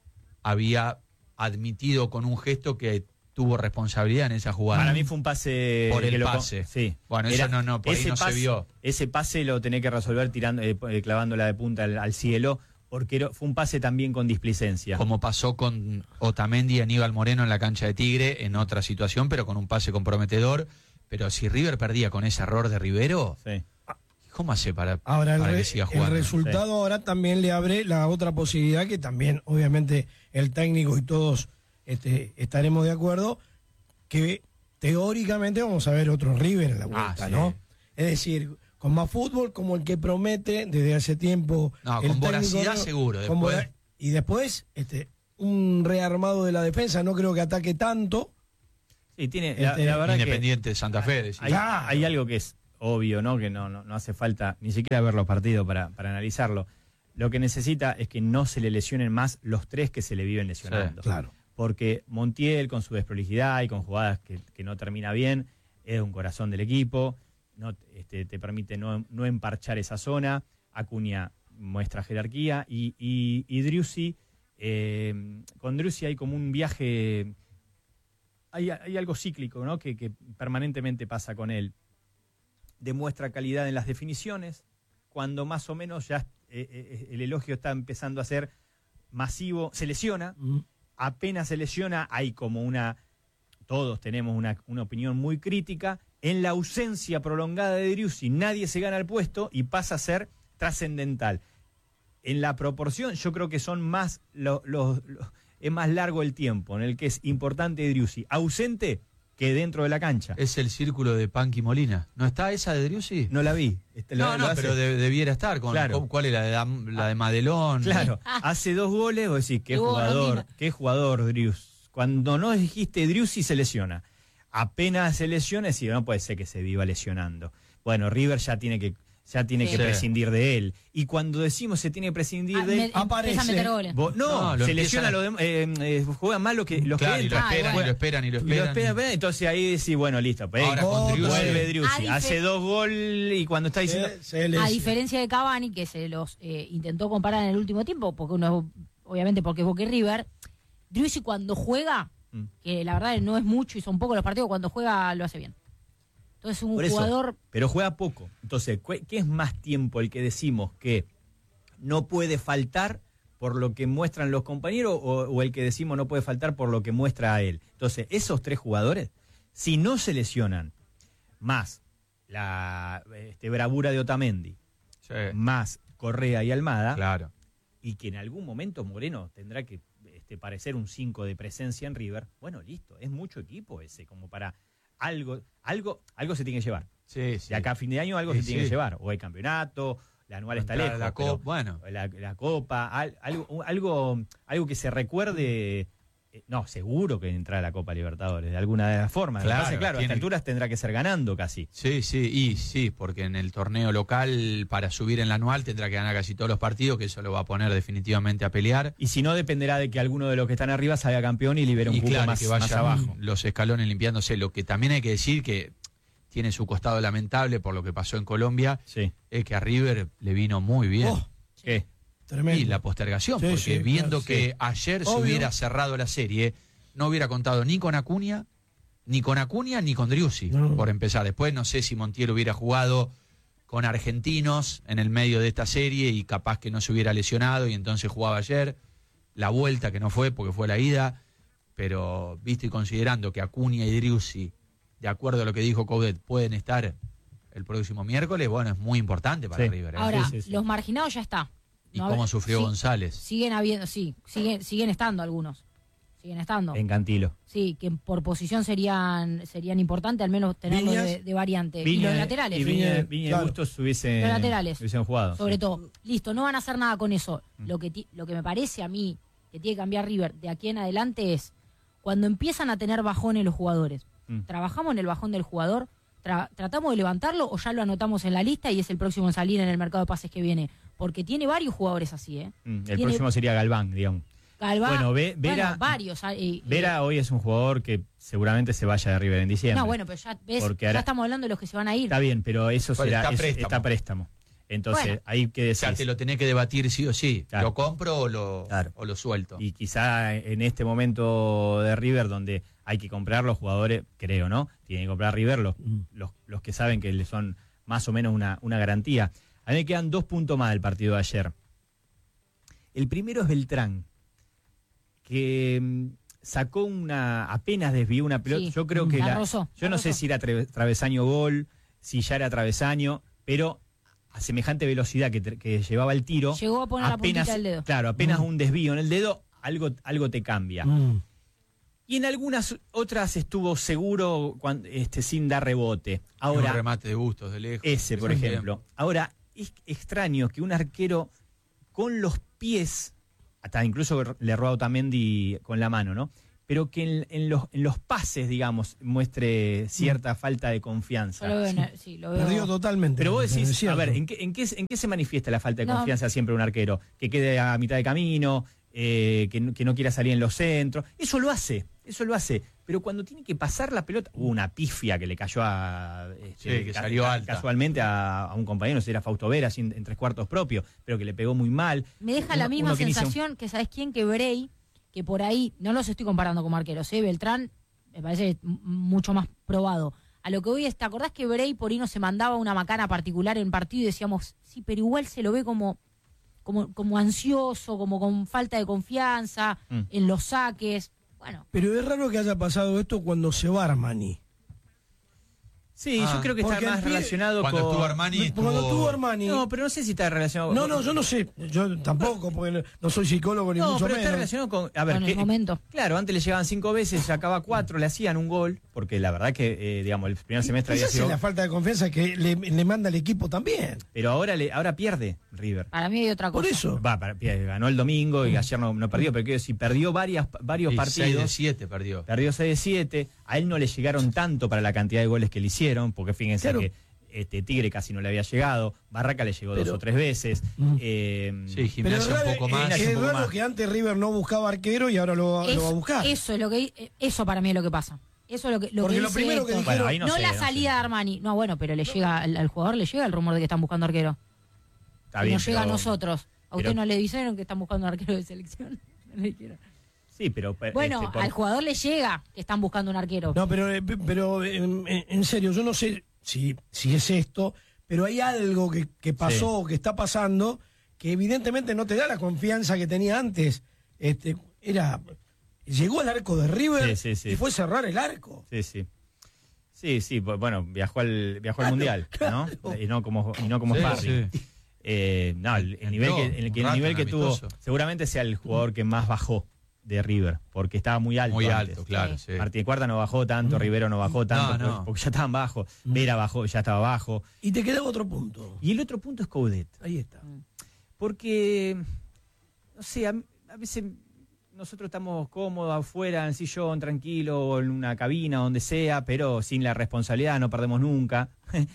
[SPEAKER 2] había admitido con un gesto que tuvo responsabilidad en esa jugada.
[SPEAKER 1] Para mí fue un pase...
[SPEAKER 2] Por el
[SPEAKER 1] que lo-
[SPEAKER 2] pase.
[SPEAKER 1] Sí.
[SPEAKER 2] Bueno, eso no, no, por ahí no se
[SPEAKER 1] pase-
[SPEAKER 2] vio.
[SPEAKER 1] Ese pase lo tenés que resolver tirando, eh, eh, clavándola de punta al, al cielo, porque era- fue un pase también con displicencia.
[SPEAKER 2] Como pasó con Otamendi y Aníbal Moreno en la cancha de Tigre, en otra situación, pero con un pase comprometedor. Pero si River perdía con ese error de Rivero,
[SPEAKER 1] Sí.
[SPEAKER 2] ¿cómo hace para,
[SPEAKER 4] Ahora el,
[SPEAKER 2] para
[SPEAKER 4] re-
[SPEAKER 2] que siga
[SPEAKER 4] el
[SPEAKER 2] jugando?
[SPEAKER 4] resultado ahora también le abre la otra posibilidad que también obviamente el técnico y todos este, estaremos de acuerdo que teóricamente vamos a ver otro River en la vuelta,
[SPEAKER 2] Ah, sí.
[SPEAKER 4] ¿no? Es decir, con más fútbol como el que promete desde hace tiempo.
[SPEAKER 2] No,
[SPEAKER 4] el
[SPEAKER 2] con
[SPEAKER 4] técnico,
[SPEAKER 2] voracidad
[SPEAKER 4] ¿no?
[SPEAKER 2] seguro,
[SPEAKER 4] Con
[SPEAKER 2] después-
[SPEAKER 4] vora- y después este un rearmado de la defensa, no creo que ataque tanto.
[SPEAKER 1] Sí, tiene, la,
[SPEAKER 4] Este,
[SPEAKER 1] la verdad que
[SPEAKER 2] Independiente de Santa Fe, decía.
[SPEAKER 1] hay,
[SPEAKER 4] Claro.
[SPEAKER 1] hay algo que es obvio, ¿no? Que no, no, no hace falta ni siquiera ver los partidos para, para analizarlo. Lo que necesita es que no se le lesionen más los tres que se le viven lesionando.
[SPEAKER 4] Sí, claro.
[SPEAKER 1] Porque Montiel, con su desprolijidad y con jugadas que, que no termina bien, es un corazón del equipo, no, este, te permite no, no emparchar esa zona. Acuña muestra jerarquía y, y, y Driussi, eh, con Driussi hay como un viaje, hay, hay algo cíclico, ¿no? que, que permanentemente pasa con él. Demuestra calidad en las definiciones, cuando más o menos ya eh, eh, el elogio está empezando a ser masivo, se lesiona, mm. apenas se lesiona, hay como una, todos tenemos una, una opinión muy crítica, en la ausencia prolongada de Driussi nadie se gana el puesto y pasa a ser trascendental. En la proporción yo creo que son más los, los, los, es más largo el tiempo en el que es importante Driussi ausente que dentro de la cancha.
[SPEAKER 2] Es el círculo de Panqui Molina. ¿No está esa de Driussi?
[SPEAKER 1] No la vi. Este,
[SPEAKER 2] no,
[SPEAKER 1] lo,
[SPEAKER 2] no,
[SPEAKER 1] lo
[SPEAKER 2] pero de, debiera estar. Con,
[SPEAKER 1] claro.
[SPEAKER 2] ¿Cuál era? La de, la de Madelón.
[SPEAKER 1] Claro. Hace dos goles, vos decís, qué jugador, qué jugador Driussi. Cuando no dijiste Driussi se lesiona. Apenas se lesiona, sí, no puede ser que se viva lesionando. Bueno, River ya tiene que ya tiene sí. que prescindir de él. Y cuando decimos se tiene que prescindir ah, de él,
[SPEAKER 3] me, aparece. A meter goles.
[SPEAKER 1] Vos, no, no se lesiona, a... lo de, eh, eh, juegan mal los que, los
[SPEAKER 2] claro,
[SPEAKER 1] que
[SPEAKER 2] entran. Y lo esperan, ah, y lo esperan, y lo esperan.
[SPEAKER 1] Y lo esperan, entonces ahí decís, bueno, listo. Pues,
[SPEAKER 2] ahora con Driussi.
[SPEAKER 1] Vuelve Driussi. Hace dos goles y cuando está diciendo...
[SPEAKER 3] Se, se a diferencia de Cavani, que se los eh, intentó comparar en el último tiempo, porque uno, obviamente porque es Boca y River, Driussi cuando juega, mm. que la verdad no es mucho y son pocos los partidos, cuando juega lo hace bien. Entonces un
[SPEAKER 1] eso,
[SPEAKER 3] jugador...
[SPEAKER 1] Pero juega poco. Entonces, ¿qué es más tiempo el que decimos que no puede faltar por lo que muestran los compañeros o, o el que decimos no puede faltar por lo que muestra a él? Entonces, esos tres jugadores, si no se lesionan, más la este, bravura de Otamendi, sí. más Correa y Almada,
[SPEAKER 2] claro.
[SPEAKER 1] y que en algún momento Moreno tendrá que este, parecer un cinco de presencia en River, bueno, listo, es mucho equipo ese como para... Algo, algo, algo se tiene que llevar.
[SPEAKER 2] Sí, sí.
[SPEAKER 1] De acá a fin de año algo
[SPEAKER 2] sí,
[SPEAKER 1] se tiene
[SPEAKER 2] sí.
[SPEAKER 1] que llevar. O el campeonato, la anual está lejos.
[SPEAKER 2] La, copa, bueno.
[SPEAKER 1] la, la copa, al, algo, algo, algo que se recuerde. Eh, no, seguro que entra a la Copa Libertadores, de alguna de las formas.
[SPEAKER 2] Claro,
[SPEAKER 1] pasa, claro,
[SPEAKER 2] tiene...
[SPEAKER 1] a estas alturas tendrá que ser ganando casi.
[SPEAKER 2] Sí, sí, y sí, porque en el torneo local, para subir en la anual, tendrá que ganar casi todos los partidos, que eso lo va a poner definitivamente a pelear.
[SPEAKER 1] Y si no, dependerá de que alguno de los que están arriba salga campeón y libere un
[SPEAKER 2] y
[SPEAKER 1] poco
[SPEAKER 2] claro,
[SPEAKER 1] más,
[SPEAKER 2] que vaya
[SPEAKER 1] más abajo.
[SPEAKER 2] Los escalones limpiándose. Lo que también hay que decir que tiene su costado lamentable por lo que pasó en Colombia,
[SPEAKER 1] sí.
[SPEAKER 2] es que a River le vino muy bien.
[SPEAKER 1] Oh, ¿qué?
[SPEAKER 2] Tremendo. Y la postergación, sí, porque sí, viendo claro, que sí. ayer Obvio. se hubiera cerrado la serie, no hubiera contado ni con Acuña, ni con Acuña, ni con Driussi, no. por empezar. Después no sé si Montiel hubiera jugado con argentinos en el medio de esta serie y capaz que no se hubiera lesionado y entonces jugaba ayer. La vuelta que no fue porque fue la ida, pero visto y considerando que Acuña y Driussi, de acuerdo a lo que dijo Coudet, pueden estar el próximo miércoles, bueno, es muy importante para
[SPEAKER 1] sí.
[SPEAKER 2] River. ¿eh?
[SPEAKER 3] Ahora,
[SPEAKER 1] sí, sí, sí.
[SPEAKER 3] los marginados ya está.
[SPEAKER 2] ¿Y
[SPEAKER 3] no,
[SPEAKER 2] cómo sufrió
[SPEAKER 3] sí,
[SPEAKER 2] González?
[SPEAKER 3] Siguen habiendo, sí, siguen, siguen estando algunos. Siguen estando.
[SPEAKER 1] En Cantilo.
[SPEAKER 3] Sí, que por posición serían serían importantes, al menos tenerlos de, de variante.
[SPEAKER 1] Viña,
[SPEAKER 3] y los laterales.
[SPEAKER 1] Y Viña, Viña claro. y Bustos hubiesen,
[SPEAKER 3] los laterales,
[SPEAKER 1] hubiesen jugado.
[SPEAKER 3] Sobre
[SPEAKER 1] sí.
[SPEAKER 3] todo. Listo, no van a hacer nada con eso. Mm. Lo que lo que me parece a mí que tiene que cambiar River de aquí en adelante es cuando empiezan a tener bajones los jugadores. Mm. Trabajamos en el bajón del jugador, tra tratamos de levantarlo o ya lo anotamos en la lista y es el próximo en salir en el mercado de pases que viene. Porque tiene varios jugadores así, ¿eh?
[SPEAKER 1] Mm. El
[SPEAKER 3] tiene...
[SPEAKER 1] próximo sería Galván, digamos.
[SPEAKER 3] Galván,
[SPEAKER 1] bueno, ve, Vera,
[SPEAKER 3] bueno, varios. Eh,
[SPEAKER 1] Vera
[SPEAKER 3] eh,
[SPEAKER 1] hoy es un jugador que seguramente se vaya de River en diciembre.
[SPEAKER 3] No, bueno, pero ya ves,
[SPEAKER 1] ahora,
[SPEAKER 3] ya estamos hablando de los que se van a ir.
[SPEAKER 1] Está bien, pero eso
[SPEAKER 2] bueno,
[SPEAKER 1] será
[SPEAKER 2] está
[SPEAKER 1] es,
[SPEAKER 2] préstamo.
[SPEAKER 1] Está préstamo. Entonces,
[SPEAKER 3] bueno.
[SPEAKER 1] ahí que decís.
[SPEAKER 2] O sea, te lo tenés que debatir sí o sí.
[SPEAKER 1] Claro.
[SPEAKER 2] ¿Lo compro o lo,
[SPEAKER 1] claro.
[SPEAKER 2] o lo suelto?
[SPEAKER 1] Y quizá en este momento de River, donde hay que comprar los jugadores, creo, ¿no? Tienen que comprar River los, mm. los, los que saben que le son más o menos una, una garantía. A mí me quedan dos puntos más del partido de ayer. El primero es Beltrán, que mmm, sacó una, apenas desvió una pelota.
[SPEAKER 3] Sí,
[SPEAKER 1] yo creo que
[SPEAKER 3] la
[SPEAKER 1] la,
[SPEAKER 3] rozó,
[SPEAKER 1] yo
[SPEAKER 3] la
[SPEAKER 1] no
[SPEAKER 3] rozó.
[SPEAKER 1] sé si era tra travesaño gol, si ya era travesaño, pero a semejante velocidad que, que llevaba el tiro,
[SPEAKER 3] llegó a poner
[SPEAKER 1] apenas,
[SPEAKER 3] la puntita del dedo.
[SPEAKER 1] Claro, apenas
[SPEAKER 4] Mm.
[SPEAKER 1] un desvío en el dedo, algo, algo te cambia.
[SPEAKER 4] Mm.
[SPEAKER 1] Y en algunas otras estuvo seguro cuando, este, sin dar rebote. Ahora,
[SPEAKER 2] un remate de Bustos de lejos.
[SPEAKER 1] ese, por
[SPEAKER 2] Ese
[SPEAKER 1] ejemplo.
[SPEAKER 2] bien.
[SPEAKER 1] Ahora, es extraño que un arquero con los pies, hasta incluso le roba a Otamendi con la mano, ¿no? pero que en, en, los, en los pases, digamos, muestre cierta mm. falta de confianza.
[SPEAKER 3] Yo lo veo, sí. Sí, lo veo.
[SPEAKER 4] Perdió totalmente.
[SPEAKER 1] Pero vos decís, a ver, ¿en qué, en, qué, ¿en qué se manifiesta la falta de no. confianza siempre de un arquero? Que quede a mitad de camino, eh, que, que no quiera salir en los centros. Eso lo hace, eso lo hace. Pero cuando tiene que pasar la pelota, hubo una pifia que le cayó a, este,
[SPEAKER 2] sí, que salió
[SPEAKER 1] ca-
[SPEAKER 2] alta.
[SPEAKER 1] casualmente a, a un compañero, no sé, era Fausto Vera, en, en tres cuartos propio, pero que le pegó muy mal.
[SPEAKER 3] Me deja
[SPEAKER 1] uno,
[SPEAKER 3] la misma
[SPEAKER 1] que
[SPEAKER 3] sensación
[SPEAKER 1] inicia...
[SPEAKER 3] que, ¿sabes quién? Que Bray, que por ahí, no los estoy comparando como arqueros, ¿eh? Beltrán me parece m- mucho más probado. A lo que voy es, ¿te acordás que Bray por ahí no se mandaba una macana particular en partido y decíamos, sí, pero igual se lo ve como, como, como ansioso, como con falta de confianza, mm. en los saques? Bueno.
[SPEAKER 4] Pero es raro que haya pasado esto cuando se va Armani.
[SPEAKER 1] Sí, ah, yo creo que está más pie, relacionado
[SPEAKER 2] cuando
[SPEAKER 1] con...
[SPEAKER 2] Estuvo Armani, estuvo...
[SPEAKER 4] Cuando estuvo Armani...
[SPEAKER 1] No, pero no sé si está relacionado...
[SPEAKER 4] No, no, yo no sé. Yo tampoco, porque no, no soy psicólogo ni
[SPEAKER 1] no,
[SPEAKER 4] mucho
[SPEAKER 1] pero
[SPEAKER 4] menos.
[SPEAKER 1] está relacionado con... A ver,
[SPEAKER 3] con
[SPEAKER 1] que,
[SPEAKER 3] el momento.
[SPEAKER 1] Claro, antes le llegaban cinco veces, sacaba cuatro, le hacían un gol, porque la verdad que, eh, digamos, el primer semestre había sido...
[SPEAKER 4] Esa es la falta de confianza que le, le manda al equipo también.
[SPEAKER 1] Pero ahora le, ahora pierde River.
[SPEAKER 3] Para mí hay otra cosa.
[SPEAKER 4] Por eso.
[SPEAKER 1] Va, para, ganó el domingo y ayer no, no perdió, pero quiero decir, perdió varias, varios
[SPEAKER 2] y
[SPEAKER 1] partidos.
[SPEAKER 2] seis de siete perdió.
[SPEAKER 1] Perdió seis de siete. A él no le llegaron tanto para la cantidad de goles que le hicieron, porque fíjense claro. que este Tigre casi no le había llegado, Barraca le llegó pero, dos o tres veces.
[SPEAKER 4] Mm.
[SPEAKER 1] Eh,
[SPEAKER 2] sí, Gimnasia un poco más.
[SPEAKER 4] Es, es
[SPEAKER 2] poco
[SPEAKER 4] raro
[SPEAKER 2] más.
[SPEAKER 4] que antes River no buscaba arquero y ahora lo,
[SPEAKER 3] es,
[SPEAKER 4] lo va a buscar.
[SPEAKER 3] Eso es lo que eso para mí es lo que pasa. Eso es lo que lo
[SPEAKER 4] Porque
[SPEAKER 3] que
[SPEAKER 4] lo primero que dijeron,
[SPEAKER 1] bueno,
[SPEAKER 3] no,
[SPEAKER 1] no sé,
[SPEAKER 3] la
[SPEAKER 1] no
[SPEAKER 3] salida
[SPEAKER 1] sé.
[SPEAKER 3] de Armani. No, bueno, pero le llega al, al jugador le llega el rumor de que están buscando arquero.
[SPEAKER 1] Está
[SPEAKER 3] y
[SPEAKER 1] bien,
[SPEAKER 3] nos llega
[SPEAKER 1] pero,
[SPEAKER 3] a nosotros. ¿A
[SPEAKER 1] pero,
[SPEAKER 3] usted no le dijeron que están buscando un arquero de selección?
[SPEAKER 1] Sí, pero...
[SPEAKER 3] Bueno,
[SPEAKER 1] este, por...
[SPEAKER 3] al jugador le llega que están buscando un arquero.
[SPEAKER 4] No, pero, pero en, en serio, yo no sé si, si es esto, pero hay algo que, que pasó, sí. que está pasando, que evidentemente no te da la confianza que tenía antes. Este, era... Llegó al arco de River
[SPEAKER 1] sí, sí, sí.
[SPEAKER 4] y fue a cerrar el arco.
[SPEAKER 1] Sí, sí. Sí, sí, bueno, viajó al viajó al Mundial, ¿no? Y no como y no como
[SPEAKER 2] sí,
[SPEAKER 1] Sparring. Sí. Eh, no, el, el nivel que el, el nivel que tuvo seguramente sea el jugador que más bajó de River, porque estaba muy alto.
[SPEAKER 2] Muy
[SPEAKER 1] antes.
[SPEAKER 2] alto, claro.
[SPEAKER 3] Sí.
[SPEAKER 2] Sí.
[SPEAKER 1] Martín Cuarta no bajó tanto, mm. Rivero no bajó tanto,
[SPEAKER 2] no, no.
[SPEAKER 1] Porque, porque ya estaban bajos. Mm. Vera bajó, ya estaba bajo.
[SPEAKER 4] Y te queda otro punto.
[SPEAKER 1] Y el otro punto es Coudet.
[SPEAKER 4] Ahí está.
[SPEAKER 1] Porque, no sé, a, a veces nosotros estamos cómodos afuera, en el sillón, tranquilo, o en una cabina, donde sea, pero sin la responsabilidad, no perdemos nunca.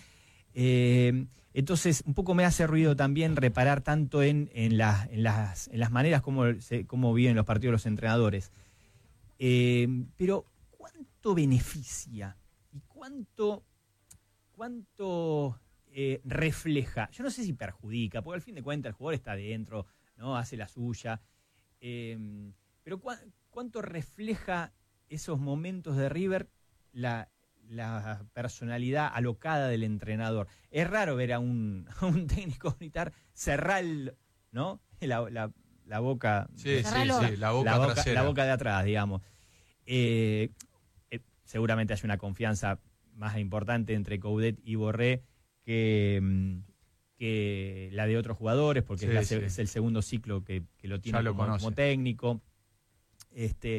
[SPEAKER 1] eh, entonces, un poco me hace ruido también reparar tanto en, en, la, en, las, en las maneras como, se, como viven los partidos los entrenadores. Eh, pero, ¿cuánto beneficia? ¿Y cuánto, cuánto eh, refleja? Yo no sé si perjudica, porque al fin de cuentas el jugador está adentro, ¿no? Hace la suya. Eh, pero ¿cu ¿cuánto refleja esos momentos de River la, la personalidad alocada del entrenador? Es raro ver a un, a un técnico militar cerrar el, ¿no? la, la, la boca,
[SPEAKER 2] sí, sí, sí, la boca
[SPEAKER 1] la boca,
[SPEAKER 2] trasera.
[SPEAKER 1] la boca de atrás, digamos. Eh, eh, seguramente hay una confianza más importante entre Coudet y Borré que... que la de otros jugadores, porque sí, es, la, sí. es el segundo ciclo que, que lo tiene
[SPEAKER 2] lo
[SPEAKER 1] como, como técnico. Este,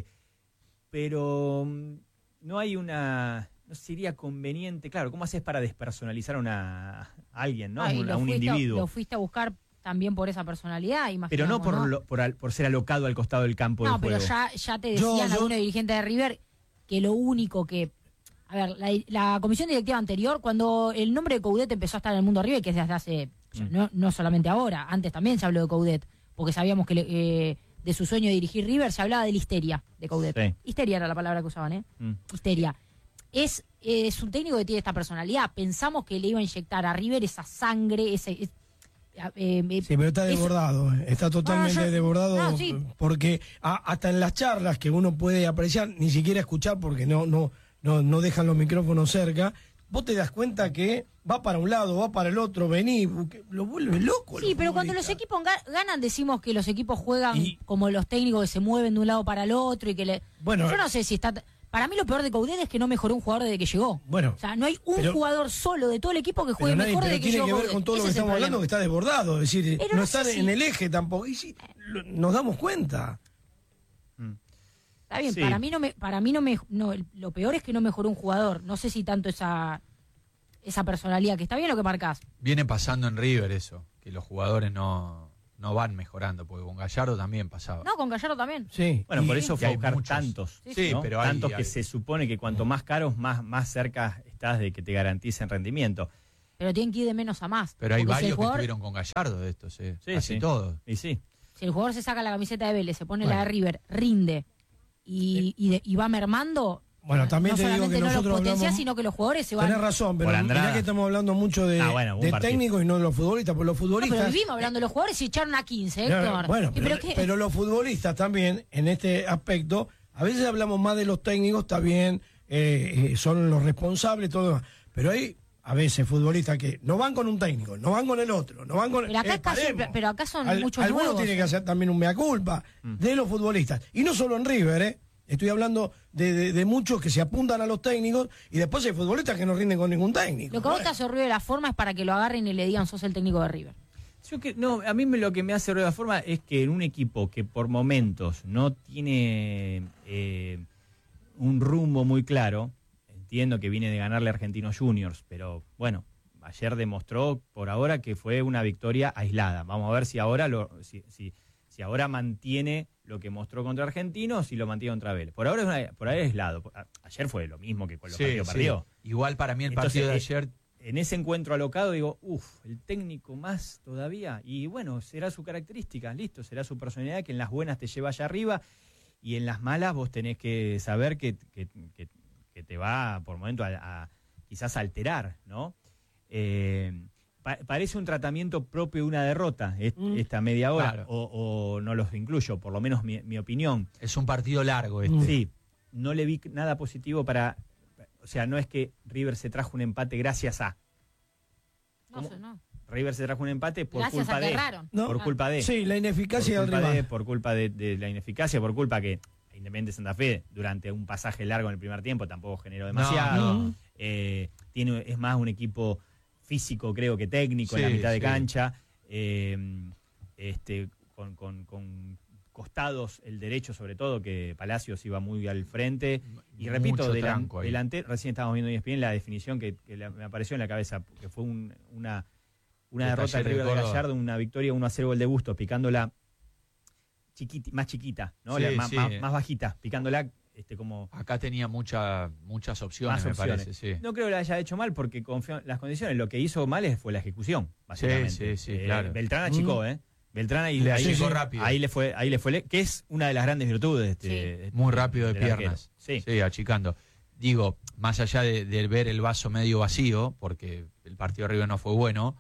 [SPEAKER 1] pero no hay una... No sería conveniente, claro, ¿cómo haces para despersonalizar a, una, a alguien, ¿no?
[SPEAKER 3] Ay,
[SPEAKER 1] a un,
[SPEAKER 3] lo
[SPEAKER 1] a un
[SPEAKER 3] fuiste,
[SPEAKER 1] individuo.
[SPEAKER 3] Lo fuiste a buscar también por esa personalidad,
[SPEAKER 1] pero no por,
[SPEAKER 3] ¿no?
[SPEAKER 1] Lo, por, al, por ser alocado al costado del campo
[SPEAKER 3] no,
[SPEAKER 1] del juego.
[SPEAKER 3] No, pero ya, ya te decían yo, yo... algunos dirigentes de River que lo único que... A ver, la, la comisión directiva anterior, cuando el nombre de Coudet empezó a estar en el mundo River, que es desde hace... Mm. No, no solamente ahora, antes también se habló de Coudet, porque sabíamos que le, eh, de su sueño de dirigir River se hablaba de la histeria de Coudet. Sí. Histeria era la palabra que usaban, ¿eh? Mm. Histeria. Es, es un técnico que tiene esta personalidad. Pensamos que le iba a inyectar a River esa sangre, ese... Es, eh, eh,
[SPEAKER 4] sí, pero está desbordado, eso. está totalmente no, yo, desbordado,
[SPEAKER 3] no, sí.
[SPEAKER 4] porque a, hasta en las charlas que uno puede apreciar, ni siquiera escuchar porque no, no, no, no dejan los micrófonos cerca, vos te das cuenta que va para un lado, va para el otro, vení, lo vuelve loco.
[SPEAKER 3] Sí, pero cuando los equipos ganan decimos que los equipos juegan y, como los técnicos que se mueven de un lado para el otro y que le...
[SPEAKER 4] Bueno,
[SPEAKER 3] yo no sé si está... Para mí lo peor de Coudet es que no mejoró un jugador desde que llegó.
[SPEAKER 4] Bueno,
[SPEAKER 3] o sea, no hay un
[SPEAKER 4] pero,
[SPEAKER 3] jugador solo de todo el equipo que juegue
[SPEAKER 4] nadie,
[SPEAKER 3] mejor desde que llegó.
[SPEAKER 4] Tiene que ver con todo lo que estamos hablando, que está desbordado. Es decir, pero no, no está si... en el eje tampoco. Y sí, lo, nos damos cuenta.
[SPEAKER 3] Está bien, sí. para mí no me, para mí no me, no, lo peor es que no mejoró un jugador. No sé si tanto esa, esa personalidad, que está bien lo que marcás.
[SPEAKER 2] Viene pasando en River eso, que los jugadores no, no van mejorando, porque con Gallardo también pasaba.
[SPEAKER 3] No, con Gallardo también.
[SPEAKER 4] Sí.
[SPEAKER 1] Bueno,
[SPEAKER 4] Y-
[SPEAKER 1] por eso
[SPEAKER 2] y
[SPEAKER 1] fue a
[SPEAKER 2] hay
[SPEAKER 1] buscar
[SPEAKER 2] muchos.
[SPEAKER 1] tantos.
[SPEAKER 3] Sí,
[SPEAKER 2] sí,
[SPEAKER 1] ¿no?
[SPEAKER 2] pero hay-
[SPEAKER 1] tantos que
[SPEAKER 2] hay-
[SPEAKER 1] se supone que cuanto más caros, más, más cerca estás de que te garanticen rendimiento.
[SPEAKER 3] Pero tienen que ir de menos a más.
[SPEAKER 2] Pero hay
[SPEAKER 3] Porque si
[SPEAKER 2] varios
[SPEAKER 3] el jugador,
[SPEAKER 2] que estuvieron con Gallardo de estos, eh.
[SPEAKER 1] Sí,
[SPEAKER 2] casi
[SPEAKER 1] sí.
[SPEAKER 2] todos.
[SPEAKER 1] Y sí.
[SPEAKER 3] si el jugador se saca la camiseta de Vélez, se pone
[SPEAKER 4] Bueno.
[SPEAKER 3] la de River, rinde y, y, de- y va mermando,
[SPEAKER 4] Bueno, también
[SPEAKER 3] no
[SPEAKER 4] te digo
[SPEAKER 3] solamente
[SPEAKER 4] que
[SPEAKER 3] no los
[SPEAKER 4] nosotros
[SPEAKER 3] potencia,
[SPEAKER 4] hablamos...
[SPEAKER 3] sino que los jugadores se van...
[SPEAKER 4] Tenés razón, pero
[SPEAKER 1] Por Andrada.
[SPEAKER 4] mirá que estamos hablando mucho de,
[SPEAKER 1] Ah, bueno, un
[SPEAKER 4] de
[SPEAKER 1] partido.
[SPEAKER 4] técnicos y no de los futbolistas, porque los
[SPEAKER 3] No, pero
[SPEAKER 4] futbolistas...
[SPEAKER 3] vivimos hablando de los jugadores y echaron a quince,
[SPEAKER 4] No,
[SPEAKER 3] Héctor.
[SPEAKER 4] bueno,
[SPEAKER 3] ¿Y
[SPEAKER 4] pero,
[SPEAKER 3] qué?
[SPEAKER 4] pero los futbolistas también, en este aspecto, a veces hablamos más de los técnicos, está bien, eh, eh, son los responsables, todo lo demás. Pero hay a veces futbolistas que no van con un técnico, no van con el otro, no van con...
[SPEAKER 3] Pero acá
[SPEAKER 4] eh,
[SPEAKER 3] casi-
[SPEAKER 4] paremos.
[SPEAKER 3] pero acá son
[SPEAKER 4] Al-
[SPEAKER 3] muchos
[SPEAKER 4] Alguno
[SPEAKER 3] nuevos.
[SPEAKER 4] tiene que hacer también un mea culpa de los futbolistas. Y no solo en River, ¿eh? Estoy hablando de, de- de muchos que se apuntan a los técnicos y después hay futbolistas que no rinden con ningún técnico.
[SPEAKER 3] Lo que a vos
[SPEAKER 4] Bueno.
[SPEAKER 3] te hace ruido de la forma es para que lo agarren y le digan sos el técnico de River.
[SPEAKER 1] Yo que, no, a mí me- lo que me hace ruido de la forma es que en un equipo que por momentos no tiene eh, un rumbo muy claro, entiendo que viene de ganarle a Argentinos Juniors, pero bueno, ayer demostró por ahora que fue una victoria aislada. Vamos a ver si ahora lo, si, si, si ahora mantiene lo que mostró contra Argentinos y lo mantiene contra Vélez. Por ahora es una, por ahora es aislado. A- Ayer fue lo mismo que con los
[SPEAKER 2] Sí,
[SPEAKER 1] partidos
[SPEAKER 2] sí.
[SPEAKER 1] perdió.
[SPEAKER 2] Igual para mí el
[SPEAKER 1] Entonces,
[SPEAKER 2] partido de
[SPEAKER 1] eh,
[SPEAKER 2] ayer...
[SPEAKER 1] En ese encuentro alocado digo, uff, el técnico más todavía. Y bueno, será su característica, listo, será su personalidad que en las buenas te lleva allá arriba y en las malas vos tenés que saber que, que, que- que te va por momento a, a quizás alterar, ¿no? Eh, pa- parece un tratamiento propio de una derrota, est-
[SPEAKER 4] Mm.
[SPEAKER 1] esta media hora,
[SPEAKER 2] Claro.
[SPEAKER 1] o, o no los incluyo, por lo menos mi, mi opinión.
[SPEAKER 2] Es un partido largo este.
[SPEAKER 4] Mm.
[SPEAKER 1] Sí, no le vi nada positivo para... O sea, no es que River se trajo un empate gracias a...
[SPEAKER 3] No
[SPEAKER 1] ¿Cómo?
[SPEAKER 3] sé, no.
[SPEAKER 1] River se trajo un empate por
[SPEAKER 3] Gracias
[SPEAKER 1] culpa
[SPEAKER 3] a que
[SPEAKER 1] de...
[SPEAKER 3] erraron.
[SPEAKER 4] No.
[SPEAKER 1] Por culpa de...
[SPEAKER 4] Sí, la
[SPEAKER 1] por
[SPEAKER 4] ineficacia del
[SPEAKER 1] culpa
[SPEAKER 4] rival.
[SPEAKER 1] de, por culpa de, de la ineficacia, por culpa que Independiente Santa Fe, durante un pasaje largo en el primer tiempo, tampoco generó demasiado.
[SPEAKER 2] No, no.
[SPEAKER 1] Eh, tiene, es más un equipo físico, creo que técnico, en la
[SPEAKER 2] Sí,
[SPEAKER 1] mitad de
[SPEAKER 2] sí.
[SPEAKER 1] cancha. eh, este, con, con- con costados, el derecho sobre todo, que Palacios iba muy al frente. Y repito,
[SPEAKER 2] Mucho
[SPEAKER 1] delan-
[SPEAKER 2] tranco ahí.
[SPEAKER 1] delantero, recién estábamos viendo E S P N la definición que, que la- me apareció en la cabeza, que fue un- una, una
[SPEAKER 2] De
[SPEAKER 1] derrota del
[SPEAKER 2] Talleres de
[SPEAKER 1] River de
[SPEAKER 2] Córdoba.
[SPEAKER 1] Gallardo, una victoria uno a cero gol de Bustos, picándola chiquiti- más chiquita, ¿no?
[SPEAKER 2] Sí,
[SPEAKER 1] La- más,
[SPEAKER 2] sí.
[SPEAKER 1] más- más bajita, picándola este, como
[SPEAKER 2] Acá tenía mucha, muchas opciones,
[SPEAKER 1] más
[SPEAKER 2] me
[SPEAKER 1] opciones.
[SPEAKER 2] parece, sí.
[SPEAKER 1] No creo que la haya hecho mal porque confió en las condiciones. Lo que hizo mal es- fue la ejecución, básicamente.
[SPEAKER 2] sí, sí,
[SPEAKER 1] Eh,
[SPEAKER 2] claro.
[SPEAKER 1] Beltrán achicó, ¿eh? Beltrán ahí,
[SPEAKER 2] Le
[SPEAKER 1] ahí,
[SPEAKER 2] achicó
[SPEAKER 1] ahí-
[SPEAKER 2] rápido.
[SPEAKER 1] ahí le fue, ahí le fue, le- que es una de las grandes virtudes. Este,
[SPEAKER 3] Sí.
[SPEAKER 1] este-
[SPEAKER 2] Muy rápido de
[SPEAKER 1] del arquero.
[SPEAKER 2] piernas.
[SPEAKER 1] Sí.
[SPEAKER 2] Sí, achicando. Digo, más allá de, de ver el vaso medio vacío, porque el partido de River no fue bueno,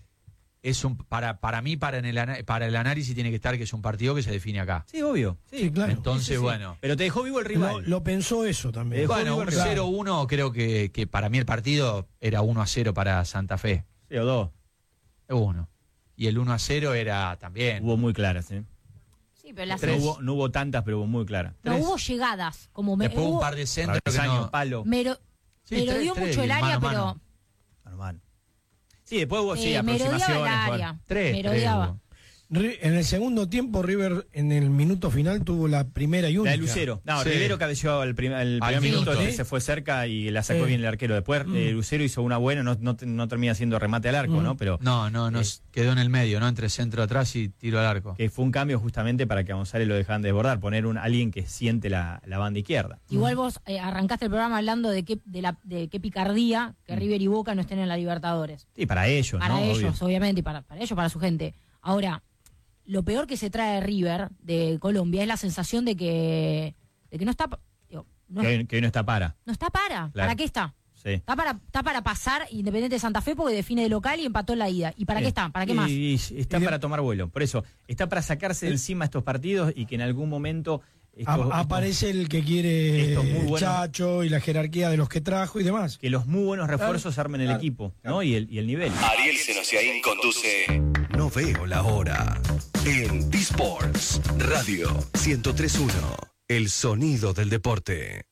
[SPEAKER 2] es un para para mí para en el ana- para el análisis tiene que estar que es un partido que se define acá.
[SPEAKER 1] Sí, obvio. Sí,
[SPEAKER 4] Sí, claro.
[SPEAKER 2] Entonces,
[SPEAKER 1] Sí, sí, sí.
[SPEAKER 2] bueno.
[SPEAKER 1] Pero te dejó vivo el
[SPEAKER 4] Lo,
[SPEAKER 1] rival.
[SPEAKER 4] lo pensó eso también.
[SPEAKER 1] Eh,
[SPEAKER 2] Bueno,
[SPEAKER 1] Vivo
[SPEAKER 2] un
[SPEAKER 1] el rival.
[SPEAKER 2] cero uno creo que, que para mí el partido era uno a cero para Santa Fe.
[SPEAKER 1] Sí, o dos.
[SPEAKER 2] Uno. Y el uno a cero era también.
[SPEAKER 1] Hubo muy claras, ¿eh?
[SPEAKER 3] Sí, pero las
[SPEAKER 1] No hubo, no hubo tantas, pero hubo muy claras.
[SPEAKER 3] no
[SPEAKER 2] tres.
[SPEAKER 3] hubo llegadas. Como me,
[SPEAKER 2] Después
[SPEAKER 3] hubo-
[SPEAKER 2] un par de centros que
[SPEAKER 1] Travesaño,
[SPEAKER 2] no.
[SPEAKER 1] palo.
[SPEAKER 3] mero-
[SPEAKER 2] Sí,
[SPEAKER 3] pero
[SPEAKER 2] tres,
[SPEAKER 3] dio
[SPEAKER 2] tres,
[SPEAKER 3] mucho el
[SPEAKER 2] mano
[SPEAKER 3] área,
[SPEAKER 2] a
[SPEAKER 3] pero
[SPEAKER 2] mano.
[SPEAKER 1] Normal. Sí, después hubo sí,
[SPEAKER 3] eh, merodeaba
[SPEAKER 1] aproximaciones.
[SPEAKER 3] el
[SPEAKER 1] bueno.
[SPEAKER 3] área.
[SPEAKER 2] Tres, tres
[SPEAKER 3] merodeaba.
[SPEAKER 2] hubo.
[SPEAKER 4] Ri- En el segundo tiempo, River en el minuto final tuvo la primera y
[SPEAKER 1] La
[SPEAKER 4] única.
[SPEAKER 1] de Lucero. No,
[SPEAKER 2] Sí.
[SPEAKER 1] Rivero cabeció al primer, el
[SPEAKER 2] Al
[SPEAKER 1] primer minuto,
[SPEAKER 2] minuto.
[SPEAKER 1] que se fue cerca y la sacó
[SPEAKER 4] Sí.
[SPEAKER 1] bien el arquero. Después eh, Lucero hizo una buena, no, no, te- no termina siendo remate al arco,
[SPEAKER 4] Mm.
[SPEAKER 1] ¿no? Pero
[SPEAKER 2] No, no, no.
[SPEAKER 1] Eh,
[SPEAKER 2] quedó en el medio, ¿no? Entre centro atrás y tiro al arco.
[SPEAKER 1] que fue un cambio justamente para que a González lo dejaran desbordar, poner un alguien que siente la, la banda izquierda.
[SPEAKER 3] Igual vos eh, arrancaste el programa hablando de qué, de la, de qué picardía que River y Boca no estén en la Libertadores.
[SPEAKER 1] Sí, para ellos,
[SPEAKER 3] Para
[SPEAKER 1] ¿no?
[SPEAKER 3] ellos,
[SPEAKER 1] Obvio.
[SPEAKER 3] obviamente, y para, para ellos, para su gente. Ahora, lo peor que se trae de River, de Colombia, es la sensación de que, de que no está, digo, no,
[SPEAKER 1] Que, hoy, que hoy no está para.
[SPEAKER 3] no está para.
[SPEAKER 1] Claro.
[SPEAKER 3] ¿Para qué está?
[SPEAKER 1] Sí.
[SPEAKER 3] Está para, está para pasar Independiente de Santa Fe porque define de local y empató en la ida. ¿Y para qué
[SPEAKER 1] Sí.
[SPEAKER 3] está? ¿Para qué
[SPEAKER 1] Y-
[SPEAKER 3] más?
[SPEAKER 1] y está
[SPEAKER 4] Y de-
[SPEAKER 1] para tomar vuelo. Por eso, está para sacarse de encima estos partidos y que en algún momento.
[SPEAKER 4] A-
[SPEAKER 1] estos- estos-
[SPEAKER 4] aparece el que quiere
[SPEAKER 1] estos muy
[SPEAKER 4] el
[SPEAKER 1] buenos-
[SPEAKER 4] Chacho y la jerarquía de los que trajo y demás.
[SPEAKER 1] que los muy buenos refuerzos armen el
[SPEAKER 4] claro,
[SPEAKER 1] equipo, ¿no? Y el, y el nivel.
[SPEAKER 7] Ariel Senosiaín conduce No veo la hora en B-Sports Radio ciento tres punto uno. El sonido del deporte.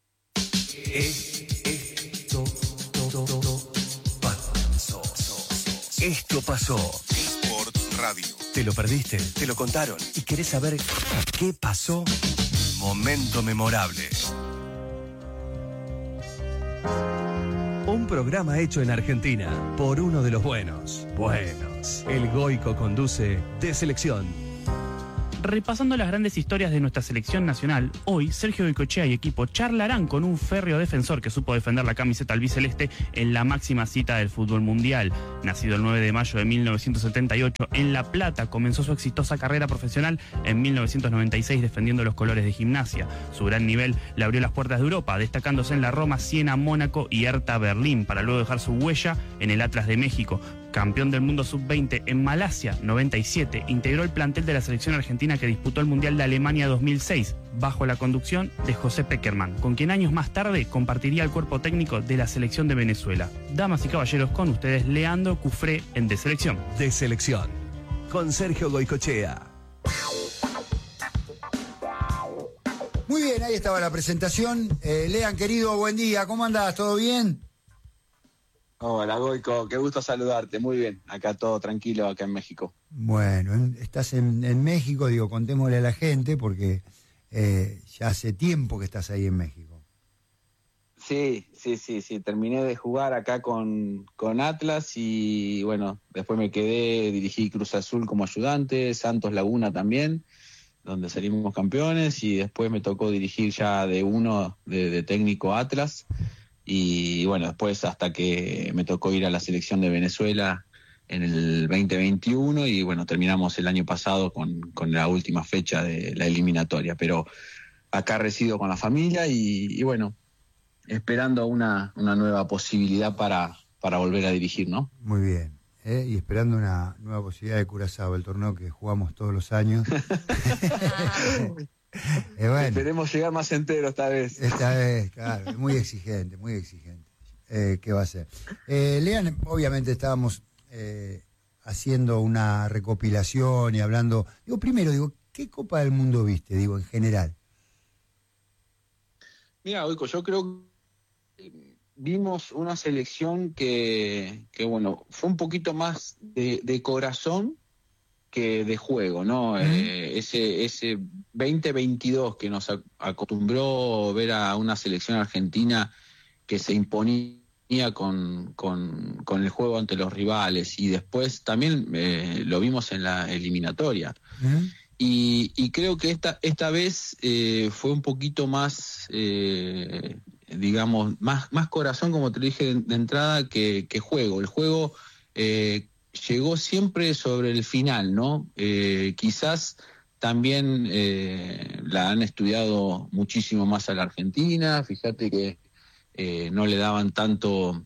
[SPEAKER 7] Esto pasó. Esto pasó.
[SPEAKER 8] Sports Radio.
[SPEAKER 7] ¿Te lo perdiste? ¿Te lo contaron? ¿Y querés saber qué pasó? Momento memorable.
[SPEAKER 1] Un
[SPEAKER 7] Un programa hecho en Argentina por uno de los buenos. Buenos. El Goico conduce De Selección.
[SPEAKER 8] Repasando las grandes historias de nuestra selección nacional, hoy Sergio Goicoechea y equipo charlarán con un férreo defensor que supo defender la camiseta albiceleste en la máxima cita del fútbol mundial. Nacido el nueve de mayo de mil novecientos setenta y ocho en La Plata, comenzó su exitosa carrera profesional en mil novecientos noventa y seis defendiendo los colores de Gimnasia. Su gran nivel le abrió las puertas de Europa, destacándose en la Roma, Siena, Mónaco y Hertha Berlín, para luego dejar su huella en el Atlas de México. Campeón del mundo sub veinte en Malasia, noventa y siete, integró el plantel de la selección argentina que disputó el Mundial de Alemania dos mil seis, bajo la conducción de José Peckerman, con quien años más tarde compartiría el cuerpo técnico de la selección de Venezuela. Damas y caballeros, con ustedes, Leandro Cufré en De Selección.
[SPEAKER 7] De Selección, con Sergio Goicoechea.
[SPEAKER 9] Muy bien, ahí estaba la presentación. Eh, Lean, querido, buen día. ¿Cómo andás? ¿Todo bien?
[SPEAKER 10] Hola, Goico, qué gusto saludarte. Muy bien, acá todo tranquilo, acá en México.
[SPEAKER 9] Bueno, en- estás en, en México, digo, contémosle a la gente, porque eh, ya hace tiempo que estás ahí en México.
[SPEAKER 10] Sí, sí, sí, sí. Terminé de jugar acá con, con Atlas y bueno, después me quedé, dirigí Cruz Azul como ayudante, Santos Laguna también, donde salimos campeones, y después me tocó dirigir ya de uno de, de técnico Atlas. Y bueno, después hasta que me tocó ir a la selección de Venezuela en el veinte veintiuno y bueno, terminamos el año pasado con, con la última fecha de la eliminatoria. Pero acá resido con la familia y, y bueno, esperando una, una nueva posibilidad para, para volver a dirigir, ¿no?
[SPEAKER 9] Muy bien. ¿eh? Y esperando una nueva posibilidad de Curazao, el torneo que jugamos todos los años. Eh, bueno,
[SPEAKER 10] Esperemos llegar más entero esta vez.
[SPEAKER 9] esta vez, claro, es muy exigente, muy exigente. Eh, ¿Qué va a ser? Eh, Lean, obviamente estábamos eh, haciendo una recopilación y hablando. Digo, primero, digo, ¿qué Copa del Mundo viste? Digo, en general.
[SPEAKER 10] Mira, Oico, yo creo que vimos una selección que, que bueno, fue un poquito más de, de corazón que de juego, ¿no? Uh-huh. Eh, ese ese veinte veintidós que nos ac- acostumbró ver a una selección argentina que se imponía con, con, con el juego ante los rivales, y después también eh, lo vimos en la eliminatoria. Uh-huh. Y, y creo que esta esta vez eh, fue un poquito más, eh, digamos, más, más corazón, como te dije de, de entrada, que, que juego. El juego eh, llegó siempre sobre el final, ¿no? Eh, quizás también eh, la han estudiado muchísimo más a la Argentina. Fíjate que eh, no le daban tanto,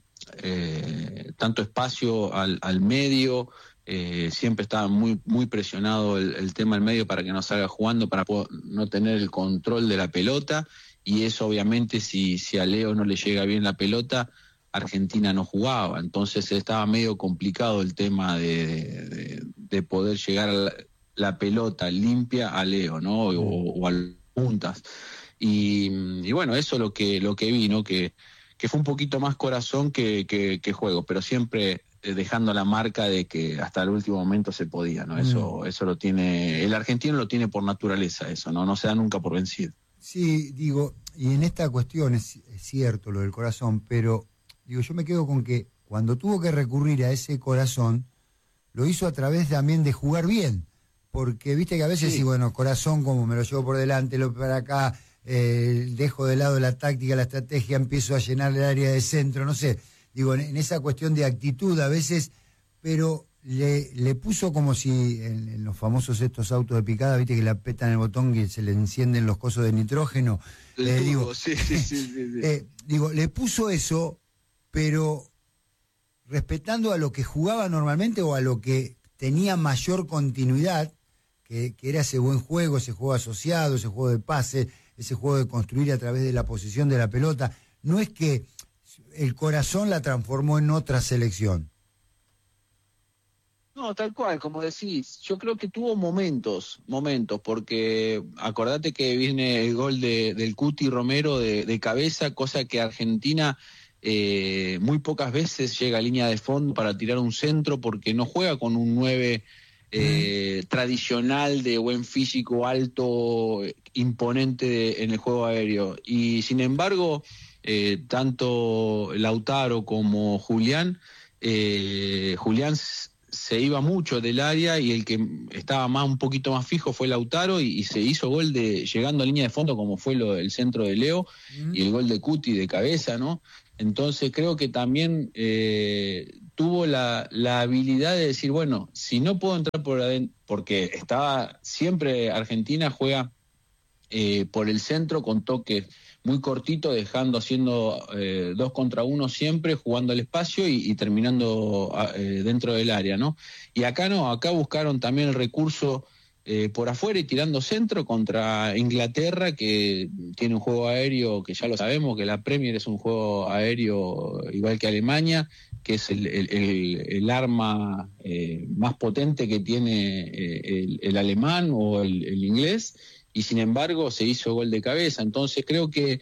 [SPEAKER 10] eh, tanto espacio al, al medio. Eh, siempre estaba muy muy presionado el, el tema del medio para que no salga jugando, para po- no tener el control de la pelota, y eso obviamente si, si a Leo no le llega bien la pelota, Argentina no jugaba. Entonces estaba medio complicado el tema de, de, de poder llegar a la, la pelota limpia a Leo, ¿no? O, o a puntas. Y, y bueno, eso es lo que, lo que vi, ¿no? Que, que fue un poquito más corazón que, que, que juego, pero siempre dejando la marca de que hasta el último momento se podía, ¿no? Eso, mm. eso lo tiene, el argentino lo tiene por naturaleza, eso, ¿no? No se da nunca por vencido.
[SPEAKER 9] Sí, digo, y en esta cuestión es, es cierto lo del corazón, pero digo, yo me quedo con que cuando tuvo que recurrir a ese corazón, lo hizo a través también de jugar bien, porque viste que a veces, sí, sí bueno, corazón como me lo llevo por delante, lo para acá, eh, dejo de lado la táctica, la estrategia, empiezo a llenar el área de centro, no sé. Digo, en esa cuestión de actitud a veces, pero le, le puso como si en, en los famosos estos autos de picada, viste que le apretan el botón y se le encienden los cosos de nitrógeno. Eh, digo,
[SPEAKER 10] sí, sí, sí, sí, sí.
[SPEAKER 9] Eh, digo, le puso eso, pero respetando a lo que jugaba normalmente o a lo que tenía mayor continuidad, que, que era ese buen juego, ese juego asociado, ese juego de pase, ese juego de construir a través de la posición de la pelota. No es que el corazón la transformó en otra selección.
[SPEAKER 10] No, tal cual, como decís, yo creo que tuvo momentos, momentos, porque acordate que viene el gol de, del Cuti Romero de, de cabeza, cosa que Argentina eh, muy pocas veces llega a línea de fondo para tirar un centro, porque no juega con un nueve eh, mm. tradicional de buen físico, alto, imponente de, en el juego aéreo. Y sin embargo, eh, tanto Lautaro como Julián, eh, Julián se iba mucho del área y el que estaba más un poquito más fijo fue Lautaro y, y se hizo gol de llegando a línea de fondo como fue lo, el centro de Leo mm. y el gol de Cuti de cabeza, ¿no? Entonces creo que también eh, tuvo la, la habilidad de decir, bueno, si no puedo entrar por adentro, porque estaba siempre Argentina juega eh, por el centro con toques muy cortito, dejando, haciendo eh, dos contra uno siempre, jugando al espacio y, y terminando eh, dentro del área, ¿no? Y acá no, acá buscaron también el recurso eh, por afuera y tirando centro contra Inglaterra, que tiene un juego aéreo que ya lo sabemos, que la Premier es un juego aéreo igual que Alemania, que es el, el, el, el arma eh, más potente que tiene eh, el, el alemán o el, el inglés, y sin embargo se hizo gol de cabeza. Entonces creo que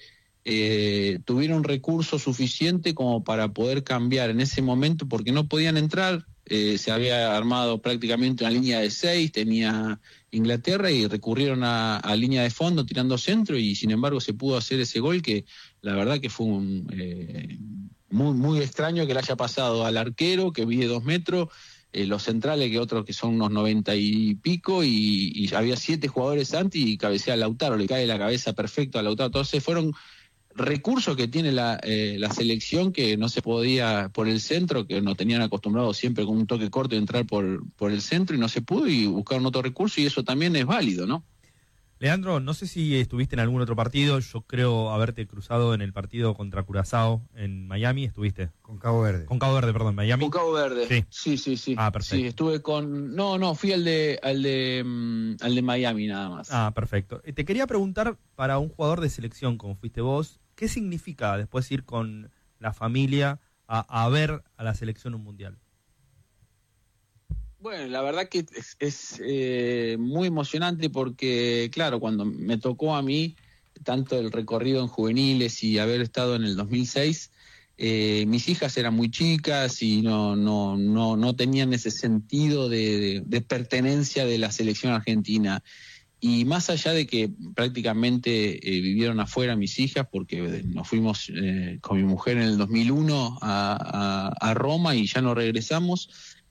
[SPEAKER 10] eh, tuvieron recursos suficiente como para poder cambiar en ese momento, porque no podían entrar, eh, se había armado prácticamente una línea de seis, tenía Inglaterra y recurrieron a, a línea de fondo tirando centro y sin embargo se pudo hacer ese gol que la verdad que fue un, eh, muy, muy extraño que le haya pasado al arquero que mide dos metros, Eh, los centrales que otros que son unos noventa y pico y, y había siete jugadores antes y cabecea a Lautaro, le cae la cabeza perfecto a Lautaro. Entonces fueron recursos que tiene la, eh, la selección que no se podía por el centro, que nos tenían acostumbrados siempre con un toque corto de entrar por, por el centro y no se pudo y buscaron otro recurso y eso también es válido, ¿no?
[SPEAKER 11] Leandro, no sé si estuviste en algún otro partido, yo creo haberte cruzado en el partido contra Curazao en Miami, ¿estuviste?
[SPEAKER 9] Con Cabo Verde.
[SPEAKER 11] Con Cabo Verde, perdón, Miami.
[SPEAKER 10] Con Cabo Verde,
[SPEAKER 11] sí,
[SPEAKER 10] sí, sí. sí.
[SPEAKER 11] Ah, perfecto.
[SPEAKER 10] Sí, estuve con... No, no, fui al de al de, um, al de Miami nada más.
[SPEAKER 11] Ah, perfecto. Te quería preguntar, para un jugador de selección como fuiste vos, ¿qué significa después ir con la familia a, a ver a la selección un mundial?
[SPEAKER 10] Bueno, la verdad que es, es eh, muy emocionante porque, claro, cuando me tocó a mí, tanto el recorrido en juveniles y haber estado en el dos mil seis, eh, mis hijas eran muy chicas y no no no no tenían ese sentido de, de, de pertenencia de la selección argentina. Y más allá de que prácticamente eh, vivieron afuera mis hijas, porque nos fuimos eh, con mi mujer en el dos mil uno a, a, a Roma y ya no regresamos,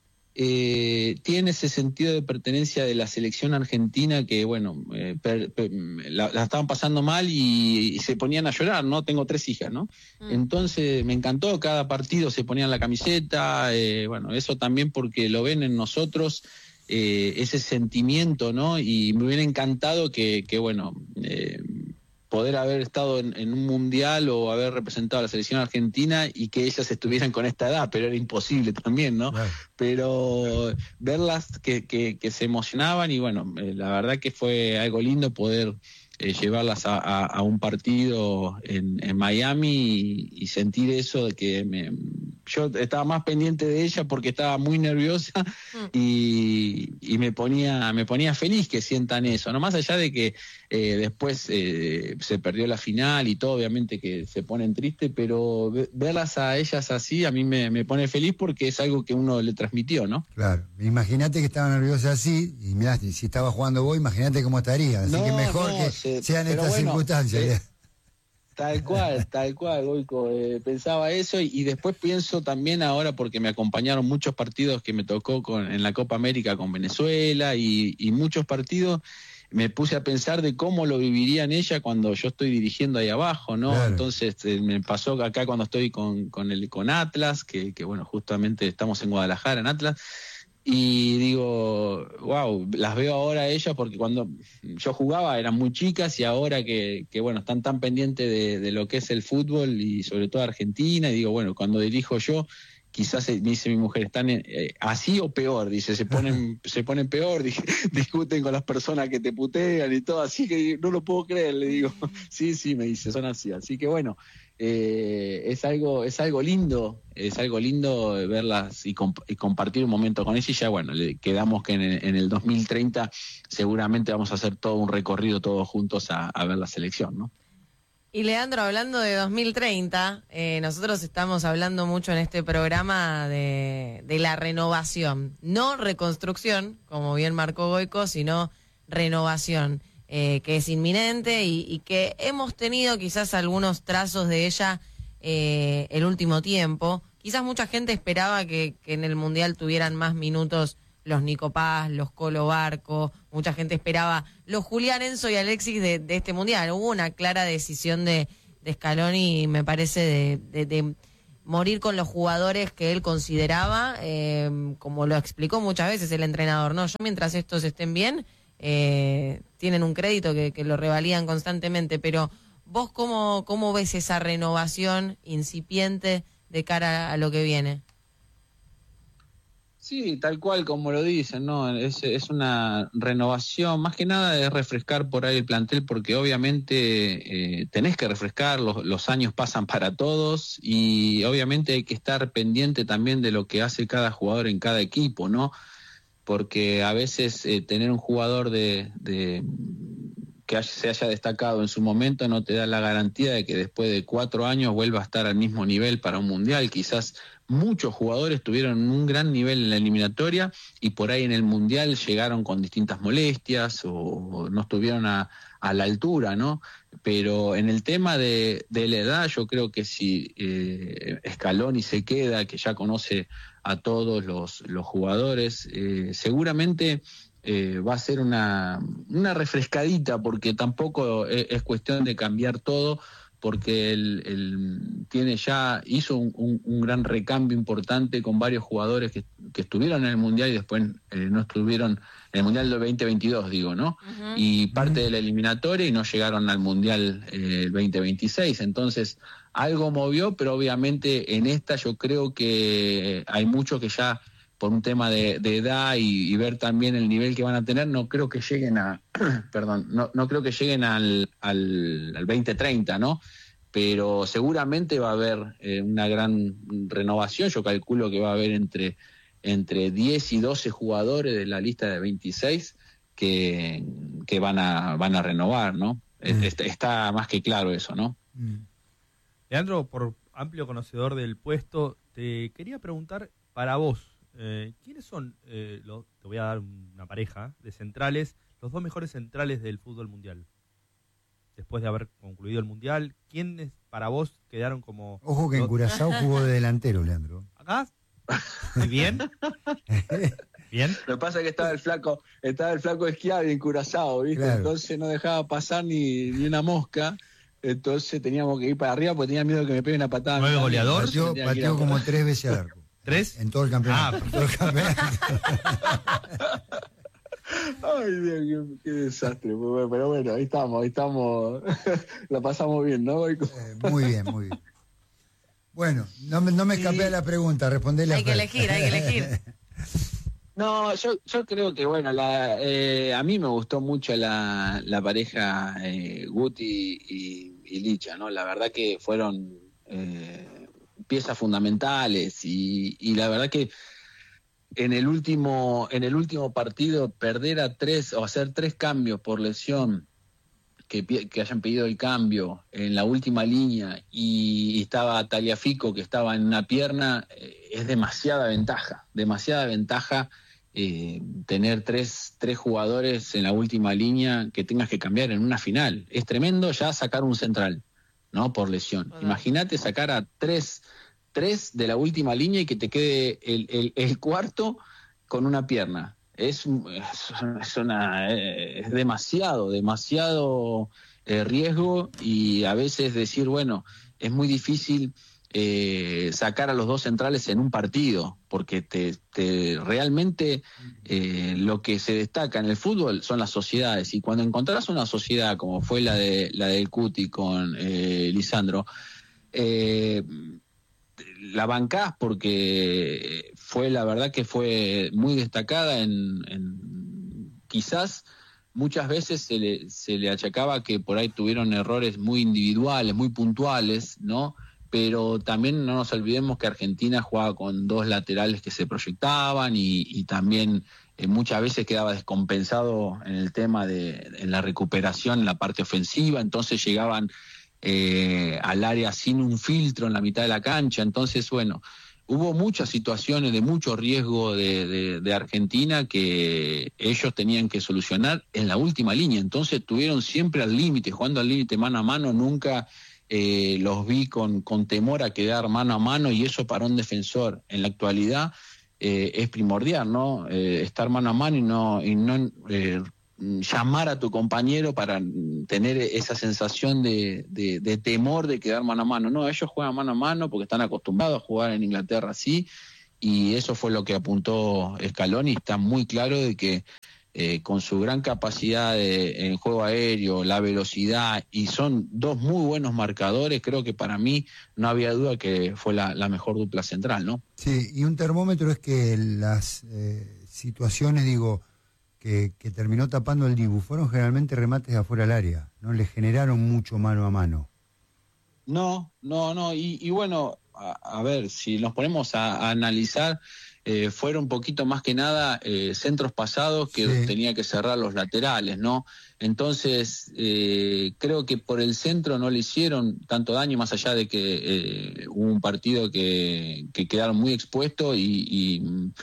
[SPEAKER 10] Eh, tiene ese sentido de pertenencia de la selección argentina que, bueno, eh, per, per, la, la estaban pasando mal y, y se ponían a llorar, ¿no? Tengo tres hijas, ¿no? Mm. Entonces me encantó, cada partido se ponían la camiseta, eh, bueno, eso también porque lo ven en nosotros, eh, ese sentimiento, ¿no? Y me hubiera encantado que, que bueno, eh, poder haber estado en, en un mundial o haber representado a la selección argentina y que ellas estuvieran con esta edad, pero era imposible también, ¿no? Claro. Pero verlas que, que, que se emocionaban y bueno, eh, la verdad que fue algo lindo poder eh, llevarlas a, a, a un partido en, en Miami y, y sentir eso de que me, yo estaba más pendiente de ella porque estaba muy nerviosa mm. y, y me ponía me ponía feliz que sientan eso, no más allá de que eh, después eh, se perdió la final y todo, obviamente que se ponen tristes, pero verlas a ellas así a mí me, me pone feliz porque es algo que uno le transmitió, ¿no?
[SPEAKER 9] Claro, imagínate que estaba nerviosa así y mirá, si estaba jugando vos, imagínate cómo estaría, así no, que mejor no, que se, sean estas bueno, circunstancias. Eh,
[SPEAKER 10] Tal cual, tal cual, Goico, eh, pensaba eso y, y después pienso también ahora porque me acompañaron muchos partidos que me tocó con, en la Copa América con Venezuela y, y muchos partidos, me puse a pensar de cómo lo vivirían ella cuando yo estoy dirigiendo ahí abajo, ¿no? Claro. Entonces eh, me pasó acá cuando estoy con, con, el, con Atlas, que, que bueno, justamente estamos en Guadalajara, en Atlas, y digo, wow, las veo ahora a ellas porque cuando yo jugaba eran muy chicas y ahora que, que bueno, están tan pendientes de, de lo que es el fútbol y sobre todo Argentina, y digo, bueno, cuando dirijo yo, quizás me dice mi mujer, están eh, así o peor, dice, se ponen se ponen peor, dije, discuten con las personas que te putean y todo, así que no lo puedo creer, le digo, sí, sí, me dice, son así, así que bueno, eh, es algo es algo lindo, es algo lindo verlas y, comp- y compartir un momento con ella y ya bueno, le quedamos que en el, en el dos mil treinta seguramente vamos a hacer todo un recorrido todos juntos a, a ver la selección, ¿no?
[SPEAKER 12] Y Leandro, hablando de dos mil treinta, eh, nosotros estamos hablando mucho en este programa de, de la renovación, no reconstrucción, como bien marcó Goico, sino renovación. eh, que es inminente y, y que hemos tenido quizás algunos trazos de ella eh, el último tiempo. Quizás mucha gente esperaba que, que en el Mundial tuvieran más minutos los Nico Paz, los Colo Barco, mucha gente esperaba los Julián Enzo y Alexis de, de este Mundial. Hubo una clara decisión de, de Scaloni, me parece, de, de, de morir con los jugadores que él consideraba, eh, como lo explicó muchas veces el entrenador, ¿no? Yo mientras estos estén bien, eh, tienen un crédito que, que lo revalían constantemente, pero vos cómo, cómo ves esa renovación incipiente de cara a lo que viene.
[SPEAKER 10] Sí, tal cual como lo dicen, ¿no? Es, es una renovación, más que nada de refrescar por ahí el plantel, porque obviamente eh, tenés que refrescar, los, los años pasan para todos y obviamente hay que estar pendiente también de lo que hace cada jugador en cada equipo, ¿no? Porque a veces eh, tener un jugador de, de que haya, se haya destacado en su momento no te da la garantía de que después de cuatro años vuelva a estar al mismo nivel para un mundial. Quizás muchos jugadores tuvieron un gran nivel en la eliminatoria y por ahí en el mundial llegaron con distintas molestias o, o no estuvieron a, a la altura, ¿no? Pero en el tema de, de la edad, yo creo que si eh, Scaloni se queda, que ya conoce a todos los, los jugadores, eh, seguramente eh, va a ser una, una refrescadita, porque tampoco es, es cuestión de cambiar todo, porque él, él tiene ya hizo un, un, un gran recambio importante con varios jugadores que, que estuvieron en el Mundial y después eh, no estuvieron en el Mundial del veinte veintidós, digo, ¿no? Uh-huh. Y parte uh-huh. de la eliminatoria y no llegaron al Mundial eh, el veinte veintiséis. Entonces, algo movió, pero obviamente en esta yo creo que hay muchos que ya por un tema de, de edad y, y ver también el nivel que van a tener, no creo que lleguen a, perdón, no, no creo que lleguen al, al, al veinte treinta, ¿no? Pero seguramente va a haber eh, una gran renovación. Yo calculo que va a haber entre, entre diez y doce jugadores de la lista de veintiséis que, que van a, van a renovar, ¿no? Mm. Está, está más que claro eso, ¿no?
[SPEAKER 11] Mm. Leandro, por amplio conocedor del puesto, te quería preguntar para vos, Eh, ¿quiénes son, eh, los, te voy a dar una pareja de centrales, los dos mejores centrales del fútbol mundial? Después de haber concluido el mundial, ¿quiénes para vos quedaron como...?
[SPEAKER 9] Ojo que en Curazao jugó de delantero, Leandro.
[SPEAKER 11] ¿Acá? ¿Muy bien? ¿Bien?
[SPEAKER 10] Lo que pasa es que estaba el flaco, estaba el flaco Schiavi en Curazao, ¿viste? Claro. Entonces no dejaba pasar ni, ni una mosca. Entonces teníamos que ir para arriba porque tenía miedo que me pegue una patada.
[SPEAKER 11] ¿Nueve goleador?
[SPEAKER 9] Pateó, pateó como tres veces al arco.
[SPEAKER 11] ¿Tres?
[SPEAKER 9] En todo el campeonato.
[SPEAKER 11] Ah,
[SPEAKER 9] en todo el campeonato.
[SPEAKER 10] Ay, Dios, qué, qué desastre. Pero bueno, ahí estamos, ahí estamos. La pasamos bien, ¿no?
[SPEAKER 9] Eh, muy bien, muy bien. Bueno, no me, no me escapé sí. a la pregunta, respondele.
[SPEAKER 12] Hay que elegir, hay que elegir.
[SPEAKER 10] No, yo, yo creo que, bueno, la, eh, a mí me gustó mucho la, la pareja eh, Guti y, y Licha, ¿no? La verdad que fueron eh, piezas fundamentales y, y la verdad que en el último en el último partido perder a tres o hacer tres cambios por lesión, que, que hayan pedido el cambio en la última línea y estaba Tagliafico que estaba en una pierna, eh, es demasiada ventaja, demasiada ventaja eh, tener tres, tres jugadores en la última línea que tengas que cambiar en una final. Es tremendo ya sacar un central, ¿no? Por lesión. Uh-huh. Imagínate sacar a tres, tres de la última línea y que te quede el, el, el cuarto con una pierna. Es, es, una, es demasiado, demasiado eh, riesgo y a veces decir, bueno, es muy difícil eh, sacar a los dos centrales en un partido, porque te, te realmente eh, lo que se destaca en el fútbol son las sociedades, y cuando encontrás una sociedad como fue la de la del Cuti con eh, Lisandro, eh, la bancás porque fue, la verdad que fue muy destacada en, en quizás muchas veces se le, se le achacaba que por ahí tuvieron errores muy individuales, muy puntuales, ¿no? Pero también no nos olvidemos que Argentina jugaba con dos laterales que se proyectaban y, y también eh, muchas veces quedaba descompensado en el tema de en la recuperación en la parte ofensiva, entonces llegaban Eh, al área sin un filtro en la mitad de la cancha. Entonces, bueno, hubo muchas situaciones de mucho riesgo de, de, de Argentina que ellos tenían que solucionar en la última línea, entonces estuvieron siempre al límite, jugando al límite mano a mano, nunca eh, los vi con, con temor a quedar mano a mano, y eso para un defensor en la actualidad eh, es primordial, ¿no? Eh, estar mano a mano y no, y no eh, llamar a tu compañero para tener esa sensación de, de, de temor de quedar mano a mano. No, ellos juegan mano a mano porque están acostumbrados a jugar en Inglaterra así, y eso fue lo que apuntó Scaloni. Está muy claro de que eh, con su gran capacidad de, en juego aéreo, la velocidad, y son dos muy buenos marcadores, creo que para mí no había duda que fue la, la mejor dupla central, ¿no?
[SPEAKER 9] Sí, y un termómetro es que las eh, situaciones, digo, Que, que terminó tapando el Dibu, fueron generalmente remates de afuera del área, no le generaron mucho mano a mano.
[SPEAKER 10] No, no, no, y, y bueno, a, a ver, si nos ponemos a, a analizar, eh, fueron un poquito más que nada eh, centros pasados que sí. tenía que cerrar los laterales, ¿no? Entonces, eh, creo que por el centro no le hicieron tanto daño, más allá de que eh, hubo un partido que, que quedaron muy expuestos y... y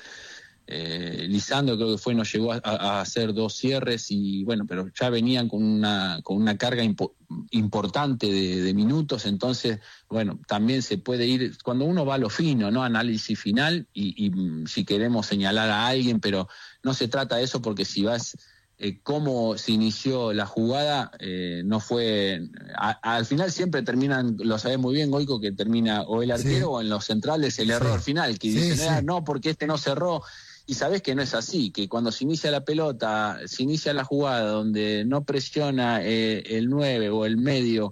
[SPEAKER 10] Eh, Lisandro creo que fue, nos llegó a, a hacer dos cierres, y bueno, pero ya venían con una con una carga impo, importante de, de minutos, entonces bueno, también se puede ir, cuando uno va a lo fino, ¿no? Análisis final, y, y si queremos señalar a alguien, pero no se trata de eso, porque si vas eh, cómo se inició la jugada, eh, no fue, a, al final siempre terminan, lo sabés muy bien, Goico, que termina o el arquero sí. o en los centrales el sí. error final, que sí, dicen, sí. no, porque este no cerró. Y sabés que no es así, que cuando se inicia la pelota, se inicia la jugada donde no presiona eh, el nueve o el medio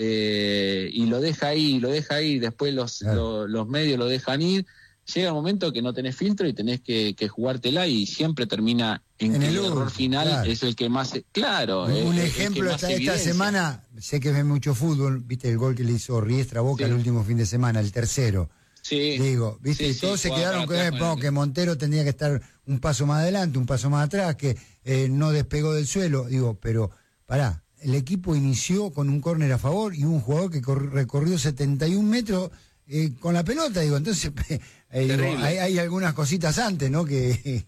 [SPEAKER 10] eh, y lo deja ahí, lo deja ahí, después los, claro. lo, los medios lo dejan ir, llega un momento que no tenés filtro y tenés que, que jugártela, y siempre termina en, en que el, el error final claro. es el que más... Claro.
[SPEAKER 9] Un
[SPEAKER 10] es,
[SPEAKER 9] ejemplo, esta, esta semana, sé que ves mucho fútbol, viste el gol que le hizo Riestra Boca sí. el último fin de semana, el tercero.
[SPEAKER 10] Sí,
[SPEAKER 9] digo, viste,
[SPEAKER 10] sí,
[SPEAKER 9] todos
[SPEAKER 10] sí,
[SPEAKER 9] se quedaron con el, no, que Montero tendría que estar un paso más adelante, un paso más atrás, que eh, no despegó del suelo, digo, pero pará, el equipo inició con un córner a favor y un jugador que recorrió setenta y un metros eh, con la pelota, digo, entonces eh, digo, hay, hay algunas cositas antes, ¿no? Que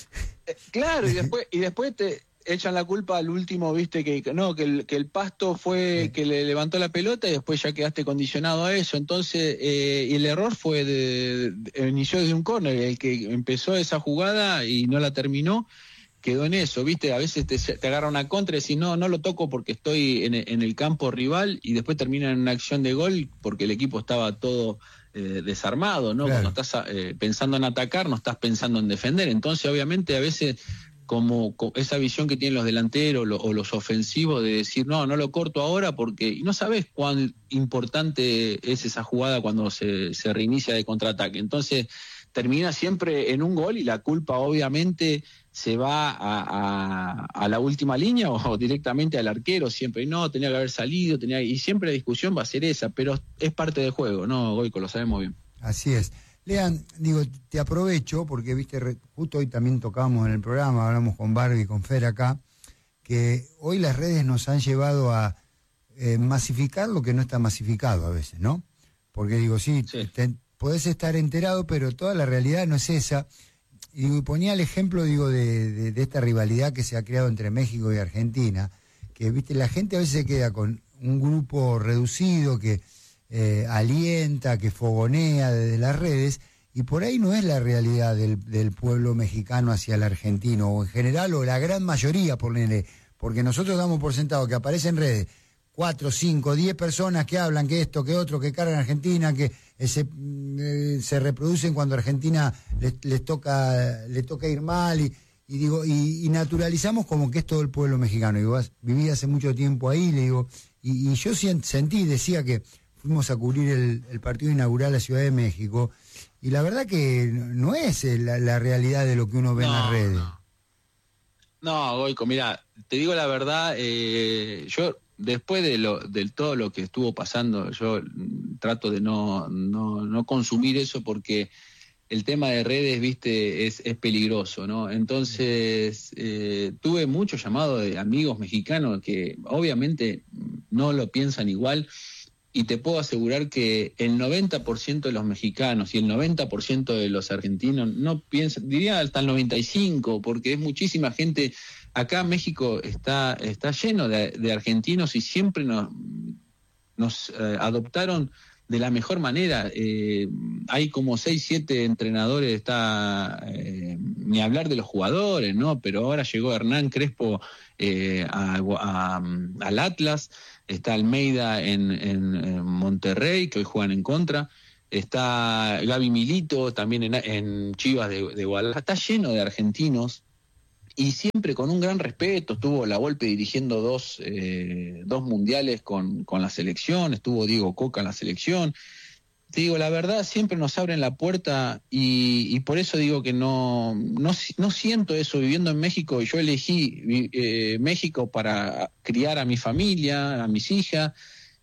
[SPEAKER 10] claro, y después y después te echan la culpa al último, viste, que no, que el, que el Pasto fue que le levantó la pelota y después ya quedaste condicionado a eso. Entonces, eh, el error fue de, de inició desde un córner, el que empezó esa jugada y no la terminó, quedó en eso, viste, a veces te, te agarra una contra y decís, no, no lo toco porque estoy en, en el campo rival, y después termina en una acción de gol porque el equipo estaba todo eh, desarmado, ¿no? Claro. Cuando estás eh, pensando en atacar, no estás pensando en defender. Entonces, obviamente, a veces... Como, como esa visión que tienen los delanteros lo, o los ofensivos de decir, no, no lo corto ahora porque y no sabes cuán importante es esa jugada cuando se, se reinicia de contraataque. Entonces termina siempre en un gol y la culpa obviamente se va a, a, a la última línea o directamente al arquero siempre. Y no, tenía que haber salido, tenía y siempre la discusión va a ser esa, pero es parte del juego, ¿no, Goico? Lo sabemos bien.
[SPEAKER 9] Así es. Lean, digo, te aprovecho porque, viste, justo hoy también tocamos en el programa, hablamos con Barbie y con Fer acá, que hoy las redes nos han llevado a eh, masificar lo que no está masificado a veces, ¿no? Porque digo, sí, sí. Te, podés estar enterado, pero toda la realidad no es esa. Y digo, ponía el ejemplo, digo, de, de, de esta rivalidad que se ha creado entre México y Argentina, que, viste, la gente a veces se queda con un grupo reducido que... Eh, alienta, que fogonea desde las redes, y por ahí no es la realidad del, del pueblo mexicano hacia el argentino, o en general, o la gran mayoría, ponele, porque nosotros damos por sentado que aparecen redes cuatro, cinco, diez personas que hablan que esto, que otro, que cargan a Argentina, que eh, se, eh, se reproducen cuando a Argentina les, les toca le toca ir mal, y, y digo y, y naturalizamos como que es todo el pueblo mexicano. Digo, viví hace mucho tiempo ahí, le digo, y, y yo sentí, decía que fuimos a cubrir el, el partido inaugural a la Ciudad de México, y la verdad que no es la, la realidad de lo que uno ve no, en las redes.
[SPEAKER 10] No, no Goico, mira, te digo la verdad, eh, yo después de lo de todo lo que estuvo pasando, yo trato de no, no, no consumir eso porque el tema de redes, viste, es, es peligroso, ¿no? Entonces, eh, tuve muchos llamados de amigos mexicanos que obviamente no lo piensan igual, y te puedo asegurar que el noventa por ciento de los mexicanos y el noventa por ciento de los argentinos no piensan, diría hasta el noventa y cinco por ciento, porque es muchísima gente. Acá México está, está lleno de, de argentinos y siempre nos, nos eh, adoptaron de la mejor manera. Eh, hay como seis, siete entrenadores, está eh, ni hablar de los jugadores, ¿no? Pero ahora llegó Hernán Crespo eh, a, a, al Atlas, está Almeida en, en, en Monterrey, que hoy juegan en contra, está Gaby Milito también en, en Chivas de, de Guadalajara. Está lleno de argentinos y siempre con un gran respeto. Estuvo La Volpe dirigiendo dos, eh, dos mundiales con, con la selección, estuvo Diego Coca en la selección. Te digo, la verdad, siempre nos abren la puerta y, y por eso digo que no, no, no siento eso viviendo en México. Yo elegí eh, México para criar a mi familia, a mis hijas.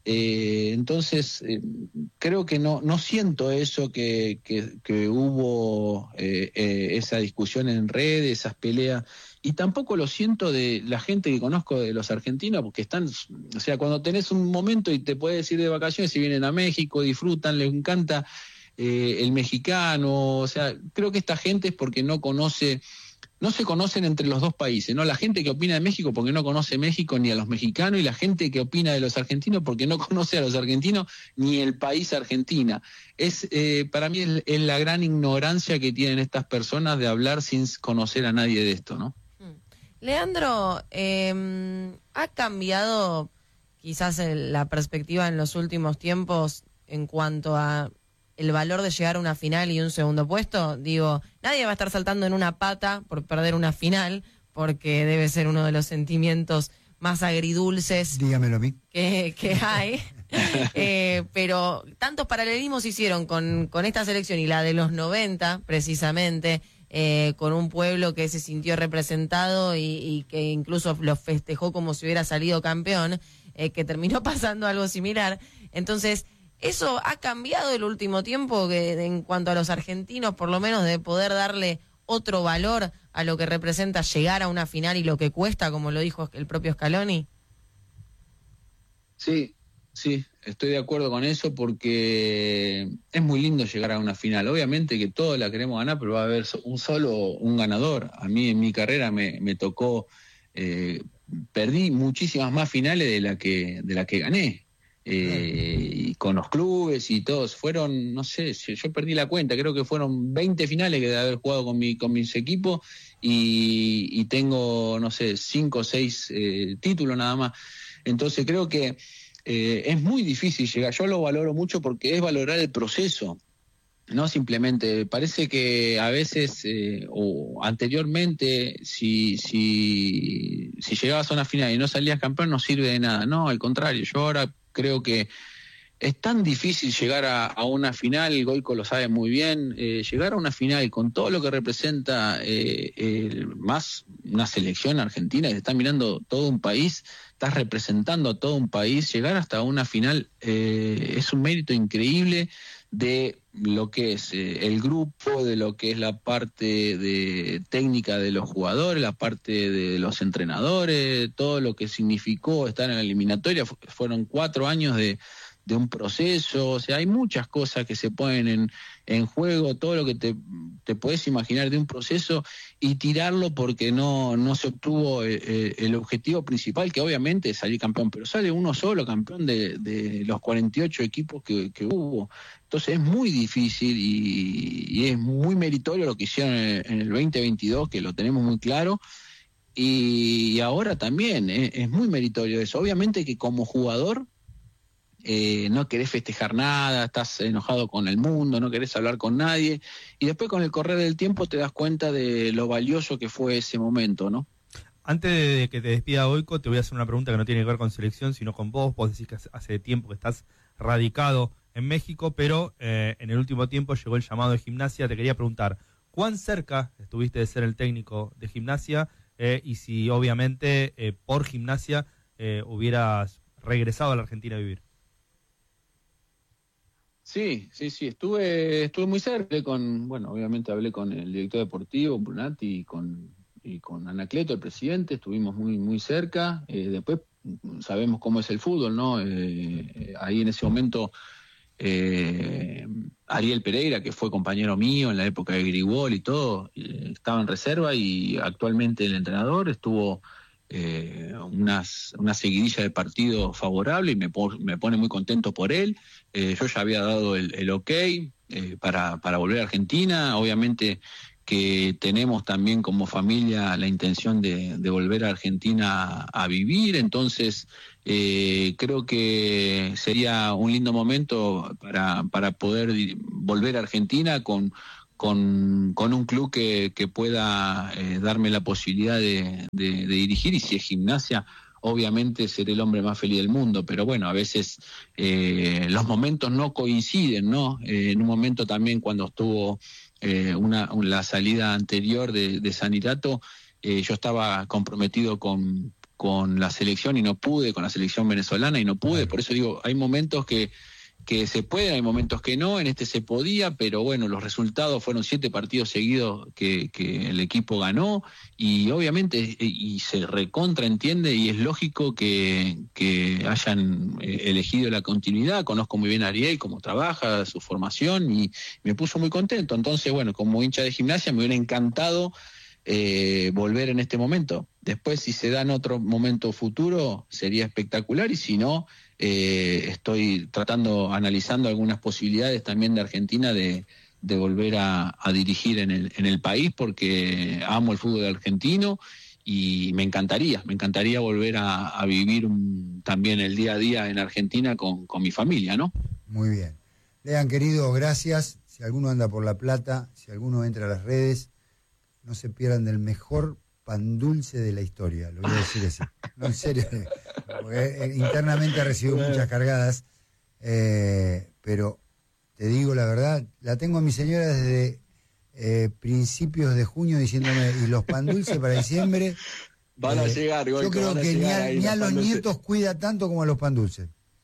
[SPEAKER 10] Eh, entonces, eh, creo que no, no siento eso, que, que, que hubo eh, eh, esa discusión en redes, esas peleas. Y tampoco lo siento de la gente que conozco de los argentinos, porque están, o sea, cuando tenés un momento y te puedes ir de vacaciones y vienen a México, disfrutan, les encanta eh, el mexicano, o sea, creo que esta gente es porque no conoce, no se conocen entre los dos países, ¿no? La gente que opina de México porque no conoce México ni a los mexicanos, y la gente que opina de los argentinos porque no conoce a los argentinos ni el país Argentina. Es eh, para mí es, es la gran ignorancia que tienen estas personas de hablar sin conocer a nadie de esto, ¿no?
[SPEAKER 12] Leandro, eh, ¿ha cambiado quizás el, la perspectiva en los últimos tiempos en cuanto a el valor de llegar a una final y un segundo puesto? Digo, nadie va a estar saltando en una pata por perder una final, porque debe ser uno de los sentimientos más agridulces
[SPEAKER 9] Dígamelo a mí.
[SPEAKER 12] que, que hay. eh, pero tantos paralelismos hicieron con, con esta selección y la de los noventa, precisamente, eh, con un pueblo que se sintió representado y, y que incluso lo festejó como si hubiera salido campeón, eh, que terminó pasando algo similar. Entonces, ¿eso ha cambiado el último tiempo que, en cuanto a los argentinos, por lo menos, de poder darle otro valor a lo que representa llegar a una final y lo que cuesta, como lo dijo el propio Scaloni?
[SPEAKER 10] Sí, sí, estoy de acuerdo con eso, porque es muy lindo llegar a una final. Obviamente que todos la queremos ganar, pero va a haber un solo un ganador. A mí en mi carrera me, me tocó, eh, perdí muchísimas más finales de la que de la que gané. Eh, y con los clubes y todos, fueron, no sé, yo perdí la cuenta, creo que fueron veinte finales que de haber jugado con mi con mis equipos, y, y tengo, no sé, cinco o seis eh, títulos nada más. Entonces creo que eh, es muy difícil llegar. Yo lo valoro mucho porque es valorar el proceso, no simplemente. Parece que a veces eh, o anteriormente, si, si, si llegabas a una final y no salías campeón, no sirve de nada. No, al contrario, yo ahora creo que es tan difícil llegar a, a una final, Goico lo sabe muy bien, eh, llegar a una final con todo lo que representa eh, el, más una selección argentina, que está mirando todo un país, estás representando a todo un país, llegar hasta una final eh, es un mérito increíble de lo que es eh, el grupo, de lo que es la parte de técnica de los jugadores, la parte de los entrenadores, todo lo que significó estar en la eliminatoria. Fu- fueron cuatro años de, de un proceso, o sea, hay muchas cosas que se ponen en, en juego, todo lo que te, te puedes imaginar de un proceso, y tirarlo porque no, no se obtuvo eh, eh, el objetivo principal, que obviamente es salir campeón, pero sale uno solo campeón de, de los cuarenta y ocho equipos que, que hubo. Entonces es muy difícil y, y es muy meritorio lo que hicieron en, en el veinte veintidós, que lo tenemos muy claro, y, y ahora también eh, es muy meritorio eso. Obviamente que como jugador eh, no querés festejar nada, estás enojado con el mundo, no querés hablar con nadie, y después con el correr del tiempo te das cuenta de lo valioso que fue ese momento, ¿no?
[SPEAKER 11] Antes de que te despida Goico, te voy a hacer una pregunta que no tiene que ver con selección, sino con vos. Vos decís que hace tiempo que estás radicado en México, pero eh, en el último tiempo llegó el llamado de Gimnasia. Te quería preguntar, ¿cuán cerca estuviste de ser el técnico de Gimnasia? Eh, y si obviamente eh, por Gimnasia eh, hubieras regresado a la Argentina a vivir.
[SPEAKER 10] Sí, sí, sí, estuve estuve muy cerca con, bueno, obviamente hablé con el director deportivo, Brunati, y con, y con Anacleto, el presidente, estuvimos muy muy cerca. Eh, después sabemos cómo es el fútbol, ¿no? Eh, ahí en ese momento eh, Ariel Pereira, que fue compañero mío en la época de Grigol y todo, eh, estaba en reserva, y actualmente el entrenador estuvo eh, unas, una seguidilla de partidos favorable, y me, po- me pone muy contento por él. Eh, yo ya había dado el, el ok eh, para, para volver a Argentina. Obviamente que tenemos también como familia la intención de, de volver a Argentina a, a vivir, entonces eh, creo que sería un lindo momento para, para poder di- volver a Argentina con, con, con un club que, que pueda eh, darme la posibilidad de, de, de dirigir, y si es Gimnasia, obviamente seré el hombre más feliz del mundo, pero bueno, a veces eh, los momentos no coinciden, ¿no? Eh, en un momento también cuando estuvo eh, una, la salida anterior de, de Sanirato, eh, yo estaba comprometido con, con la selección y no pude, con la selección venezolana y no pude, por eso digo, hay momentos que que se pueden, hay momentos que no, en este se podía, pero bueno, los resultados fueron siete partidos seguidos que, que el equipo ganó, y obviamente, y se recontraentiende, y es lógico que, que hayan elegido la continuidad. Conozco muy bien a Ariel, cómo trabaja, su formación, y me puso muy contento. Entonces, bueno, como hincha de Gimnasia me hubiera encantado eh, volver en este momento. Después, si se da en otro momento futuro, sería espectacular, y si no, Eh, estoy tratando, analizando algunas posibilidades también de Argentina de, de volver a, a dirigir en el, en el país, porque amo el fútbol argentino y me encantaría, me encantaría volver a, a vivir un, también el día a día en Argentina con, con mi familia, ¿no?
[SPEAKER 9] Muy bien. Lean, querido, gracias. Si alguno anda por La Plata, si alguno entra a las redes, no se pierdan del mejor pan dulce de la historia, lo voy a decir así. No, en serio, porque internamente ha recibido muchas cargadas, eh, pero te digo la verdad, la tengo a mi señora desde eh, principios de junio diciéndome, y los pan dulces para diciembre.
[SPEAKER 10] Van a
[SPEAKER 9] eh,
[SPEAKER 10] llegar, Goico,
[SPEAKER 9] yo creo
[SPEAKER 10] van a
[SPEAKER 9] que ni
[SPEAKER 10] llegar
[SPEAKER 9] a,
[SPEAKER 10] ahí
[SPEAKER 9] ni a
[SPEAKER 10] los
[SPEAKER 9] los
[SPEAKER 10] pan dulces.
[SPEAKER 9] nietos cuida tanto como a los pan dulces.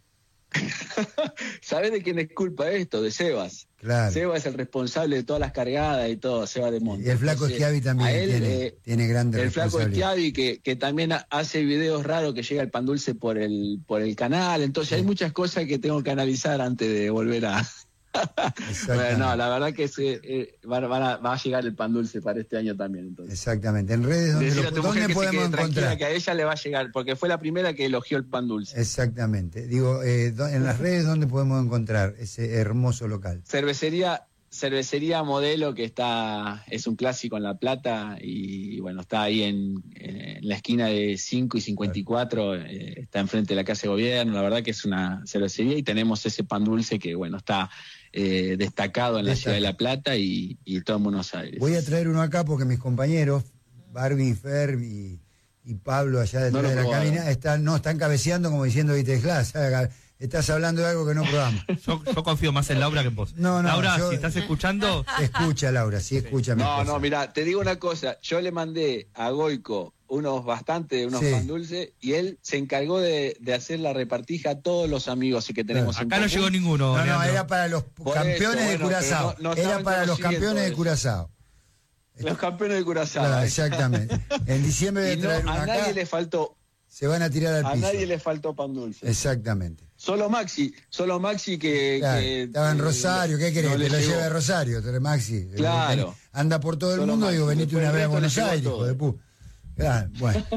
[SPEAKER 10] ¿Sabés de quién es culpa esto? De Sebas.
[SPEAKER 9] Claro.
[SPEAKER 10] Sebas es el responsable de todas las cargadas y todo, Sebas de Monte.
[SPEAKER 9] Y el flaco
[SPEAKER 10] Entonces,
[SPEAKER 9] Schiavi también
[SPEAKER 10] a él,
[SPEAKER 9] tiene,
[SPEAKER 10] eh,
[SPEAKER 9] tiene grandes
[SPEAKER 10] el flaco
[SPEAKER 9] responsabilidades.
[SPEAKER 10] Schiavi que, que también ha- hace videos raros que llega el pan dulce por el por el canal, entonces hay muchas cosas que tengo que analizar antes de volver a... Bueno, no, la verdad que se, eh, va, van a, va a llegar el pan dulce para este año también. Entonces.
[SPEAKER 9] Exactamente. En redes, ¿dónde,
[SPEAKER 10] Decirle
[SPEAKER 9] lo-
[SPEAKER 10] a tu
[SPEAKER 9] ¿dónde
[SPEAKER 10] mujer que se
[SPEAKER 9] podemos
[SPEAKER 10] quede tranquila,
[SPEAKER 9] encontrar?
[SPEAKER 10] que a ella le va a llegar, porque fue la primera que elogió el pan dulce.
[SPEAKER 9] Exactamente. Digo, eh, do- en las redes, ¿dónde podemos encontrar ese hermoso local?
[SPEAKER 10] Cervecería Cervecería Modelo, que está es un clásico en La Plata, y bueno, está ahí en, en la esquina de cinco y cincuenta y cuatro, eh, está enfrente de la Casa de Gobierno. La verdad que es una cervecería, y tenemos ese pan dulce que bueno, está eh, destacado en la ciudad de La Plata y, y todo en Buenos Aires.
[SPEAKER 9] Voy a traer uno acá porque mis compañeros, Barbie, Fer y, y Pablo, allá detrás
[SPEAKER 10] No lo
[SPEAKER 9] de la
[SPEAKER 10] probaron.
[SPEAKER 9] cabina, están, no, están cabeceando como diciendo, viste, Glass, estás hablando de algo que no probamos.
[SPEAKER 11] Yo, yo confío más en Laura que en vos.
[SPEAKER 9] No, no,
[SPEAKER 11] Laura,
[SPEAKER 9] yo-
[SPEAKER 11] si estás escuchando...
[SPEAKER 9] Escucha, Laura, sí escucha. mi
[SPEAKER 10] No,
[SPEAKER 9] esposa.
[SPEAKER 10] no, mira, te digo una cosa, yo le mandé a Goico unos bastante, unos
[SPEAKER 9] Sí.
[SPEAKER 10] pan dulces, y él se encargó de, de hacer la repartija a todos los amigos que tenemos. en
[SPEAKER 11] Acá no
[SPEAKER 10] común.
[SPEAKER 11] llegó ninguno,
[SPEAKER 9] No, no,
[SPEAKER 11] Leandro.
[SPEAKER 9] era para los
[SPEAKER 10] Por
[SPEAKER 9] campeones
[SPEAKER 10] eso,
[SPEAKER 9] de
[SPEAKER 10] bueno,
[SPEAKER 9] Curazao.
[SPEAKER 10] pero no- no
[SPEAKER 9] era
[SPEAKER 10] estaban
[SPEAKER 9] para los
[SPEAKER 10] conociendo
[SPEAKER 9] campeones de
[SPEAKER 10] eso.
[SPEAKER 9] Curazao.
[SPEAKER 10] Los campeones de Curazao.
[SPEAKER 9] Claro, exactamente. En diciembre voy a
[SPEAKER 10] Y no,
[SPEAKER 9] traer uno
[SPEAKER 10] a
[SPEAKER 9] acá.
[SPEAKER 10] nadie le faltó,
[SPEAKER 9] Se van a tirar al
[SPEAKER 10] a
[SPEAKER 9] piso.
[SPEAKER 10] nadie le faltó pan dulce.
[SPEAKER 9] Exactamente.
[SPEAKER 10] Solo Maxi, solo Maxi que,
[SPEAKER 9] Claro,
[SPEAKER 10] que-
[SPEAKER 9] estaba en
[SPEAKER 10] que
[SPEAKER 9] Rosario, ¿qué querés?
[SPEAKER 10] no
[SPEAKER 9] que
[SPEAKER 10] le
[SPEAKER 9] te lo
[SPEAKER 10] llegó.
[SPEAKER 9] lleve a Rosario, te- Maxi.
[SPEAKER 10] Claro.
[SPEAKER 9] Ven- Anda por todo el
[SPEAKER 10] Solo
[SPEAKER 9] mundo,
[SPEAKER 10] Maxi,
[SPEAKER 9] digo, venite
[SPEAKER 10] después
[SPEAKER 9] una
[SPEAKER 10] el
[SPEAKER 9] vez a
[SPEAKER 10] resto le
[SPEAKER 9] Buenos
[SPEAKER 10] llegó
[SPEAKER 9] Aires,
[SPEAKER 10] todo.
[SPEAKER 9] hijo de pu. Claro, bueno.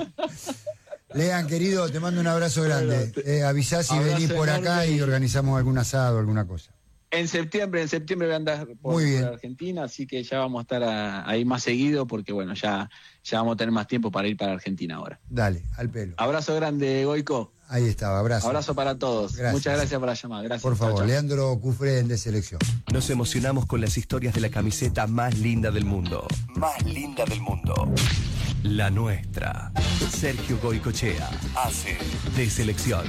[SPEAKER 9] Lean, querido, te mando un abrazo grande. Eh, avisá si
[SPEAKER 10] Abrazo
[SPEAKER 9] venís por acá
[SPEAKER 10] enorme.
[SPEAKER 9] y organizamos algún asado, alguna cosa.
[SPEAKER 10] En septiembre, en septiembre voy a andar por,
[SPEAKER 9] Muy bien.
[SPEAKER 10] por Argentina, así que ya vamos a estar a- ahí más seguido, porque bueno, ya, ya vamos a tener más tiempo para ir para Argentina ahora.
[SPEAKER 9] Dale, al pelo.
[SPEAKER 10] Abrazo grande, Goico.
[SPEAKER 9] Ahí estaba, abrazo.
[SPEAKER 10] Abrazo para todos.
[SPEAKER 9] Gracias.
[SPEAKER 10] Muchas gracias por la llamada. Gracias.
[SPEAKER 9] Por favor,
[SPEAKER 10] Chao, chao.
[SPEAKER 9] Leandro Cufré de Selección.
[SPEAKER 7] Nos emocionamos con las historias de la camiseta más linda del mundo. Más linda del mundo. La nuestra. Sergio Goicochea hace de Selección.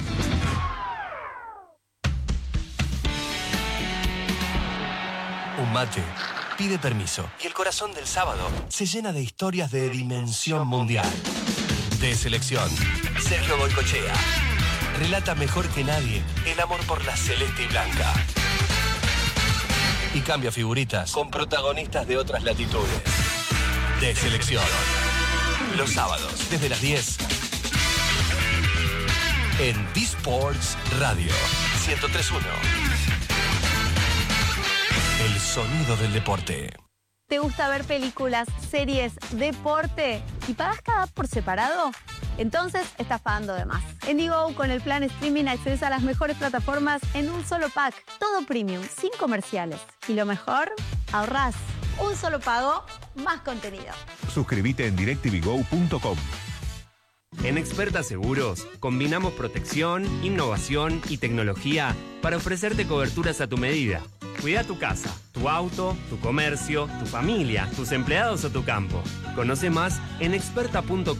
[SPEAKER 7] Un mate pide permiso y el corazón del sábado se llena de historias de dimensión mundial. De Selección, Sergio Goicochea relata mejor que nadie el amor por la celeste y blanca. Y cambia figuritas con protagonistas de otras latitudes. De Selección. Los sábados, desde las diez. en B-Sports Radio ciento tres punto uno. El sonido del deporte.
[SPEAKER 13] ¿Te gusta ver películas, series, deporte y pagas cada por separado? Entonces estás pagando de más. En Digo, con el plan streaming accedes a las mejores plataformas en un solo pack. Todo premium, sin comerciales. Y lo mejor, ahorrás. Un solo pago, más contenido.
[SPEAKER 14] Suscríbete en directv go punto com.
[SPEAKER 15] En Experta Seguros, combinamos protección, innovación y tecnología para ofrecerte coberturas a tu medida. Cuida tu casa, tu auto, tu comercio, tu familia, tus empleados o tu campo. Conoce más en experta punto com.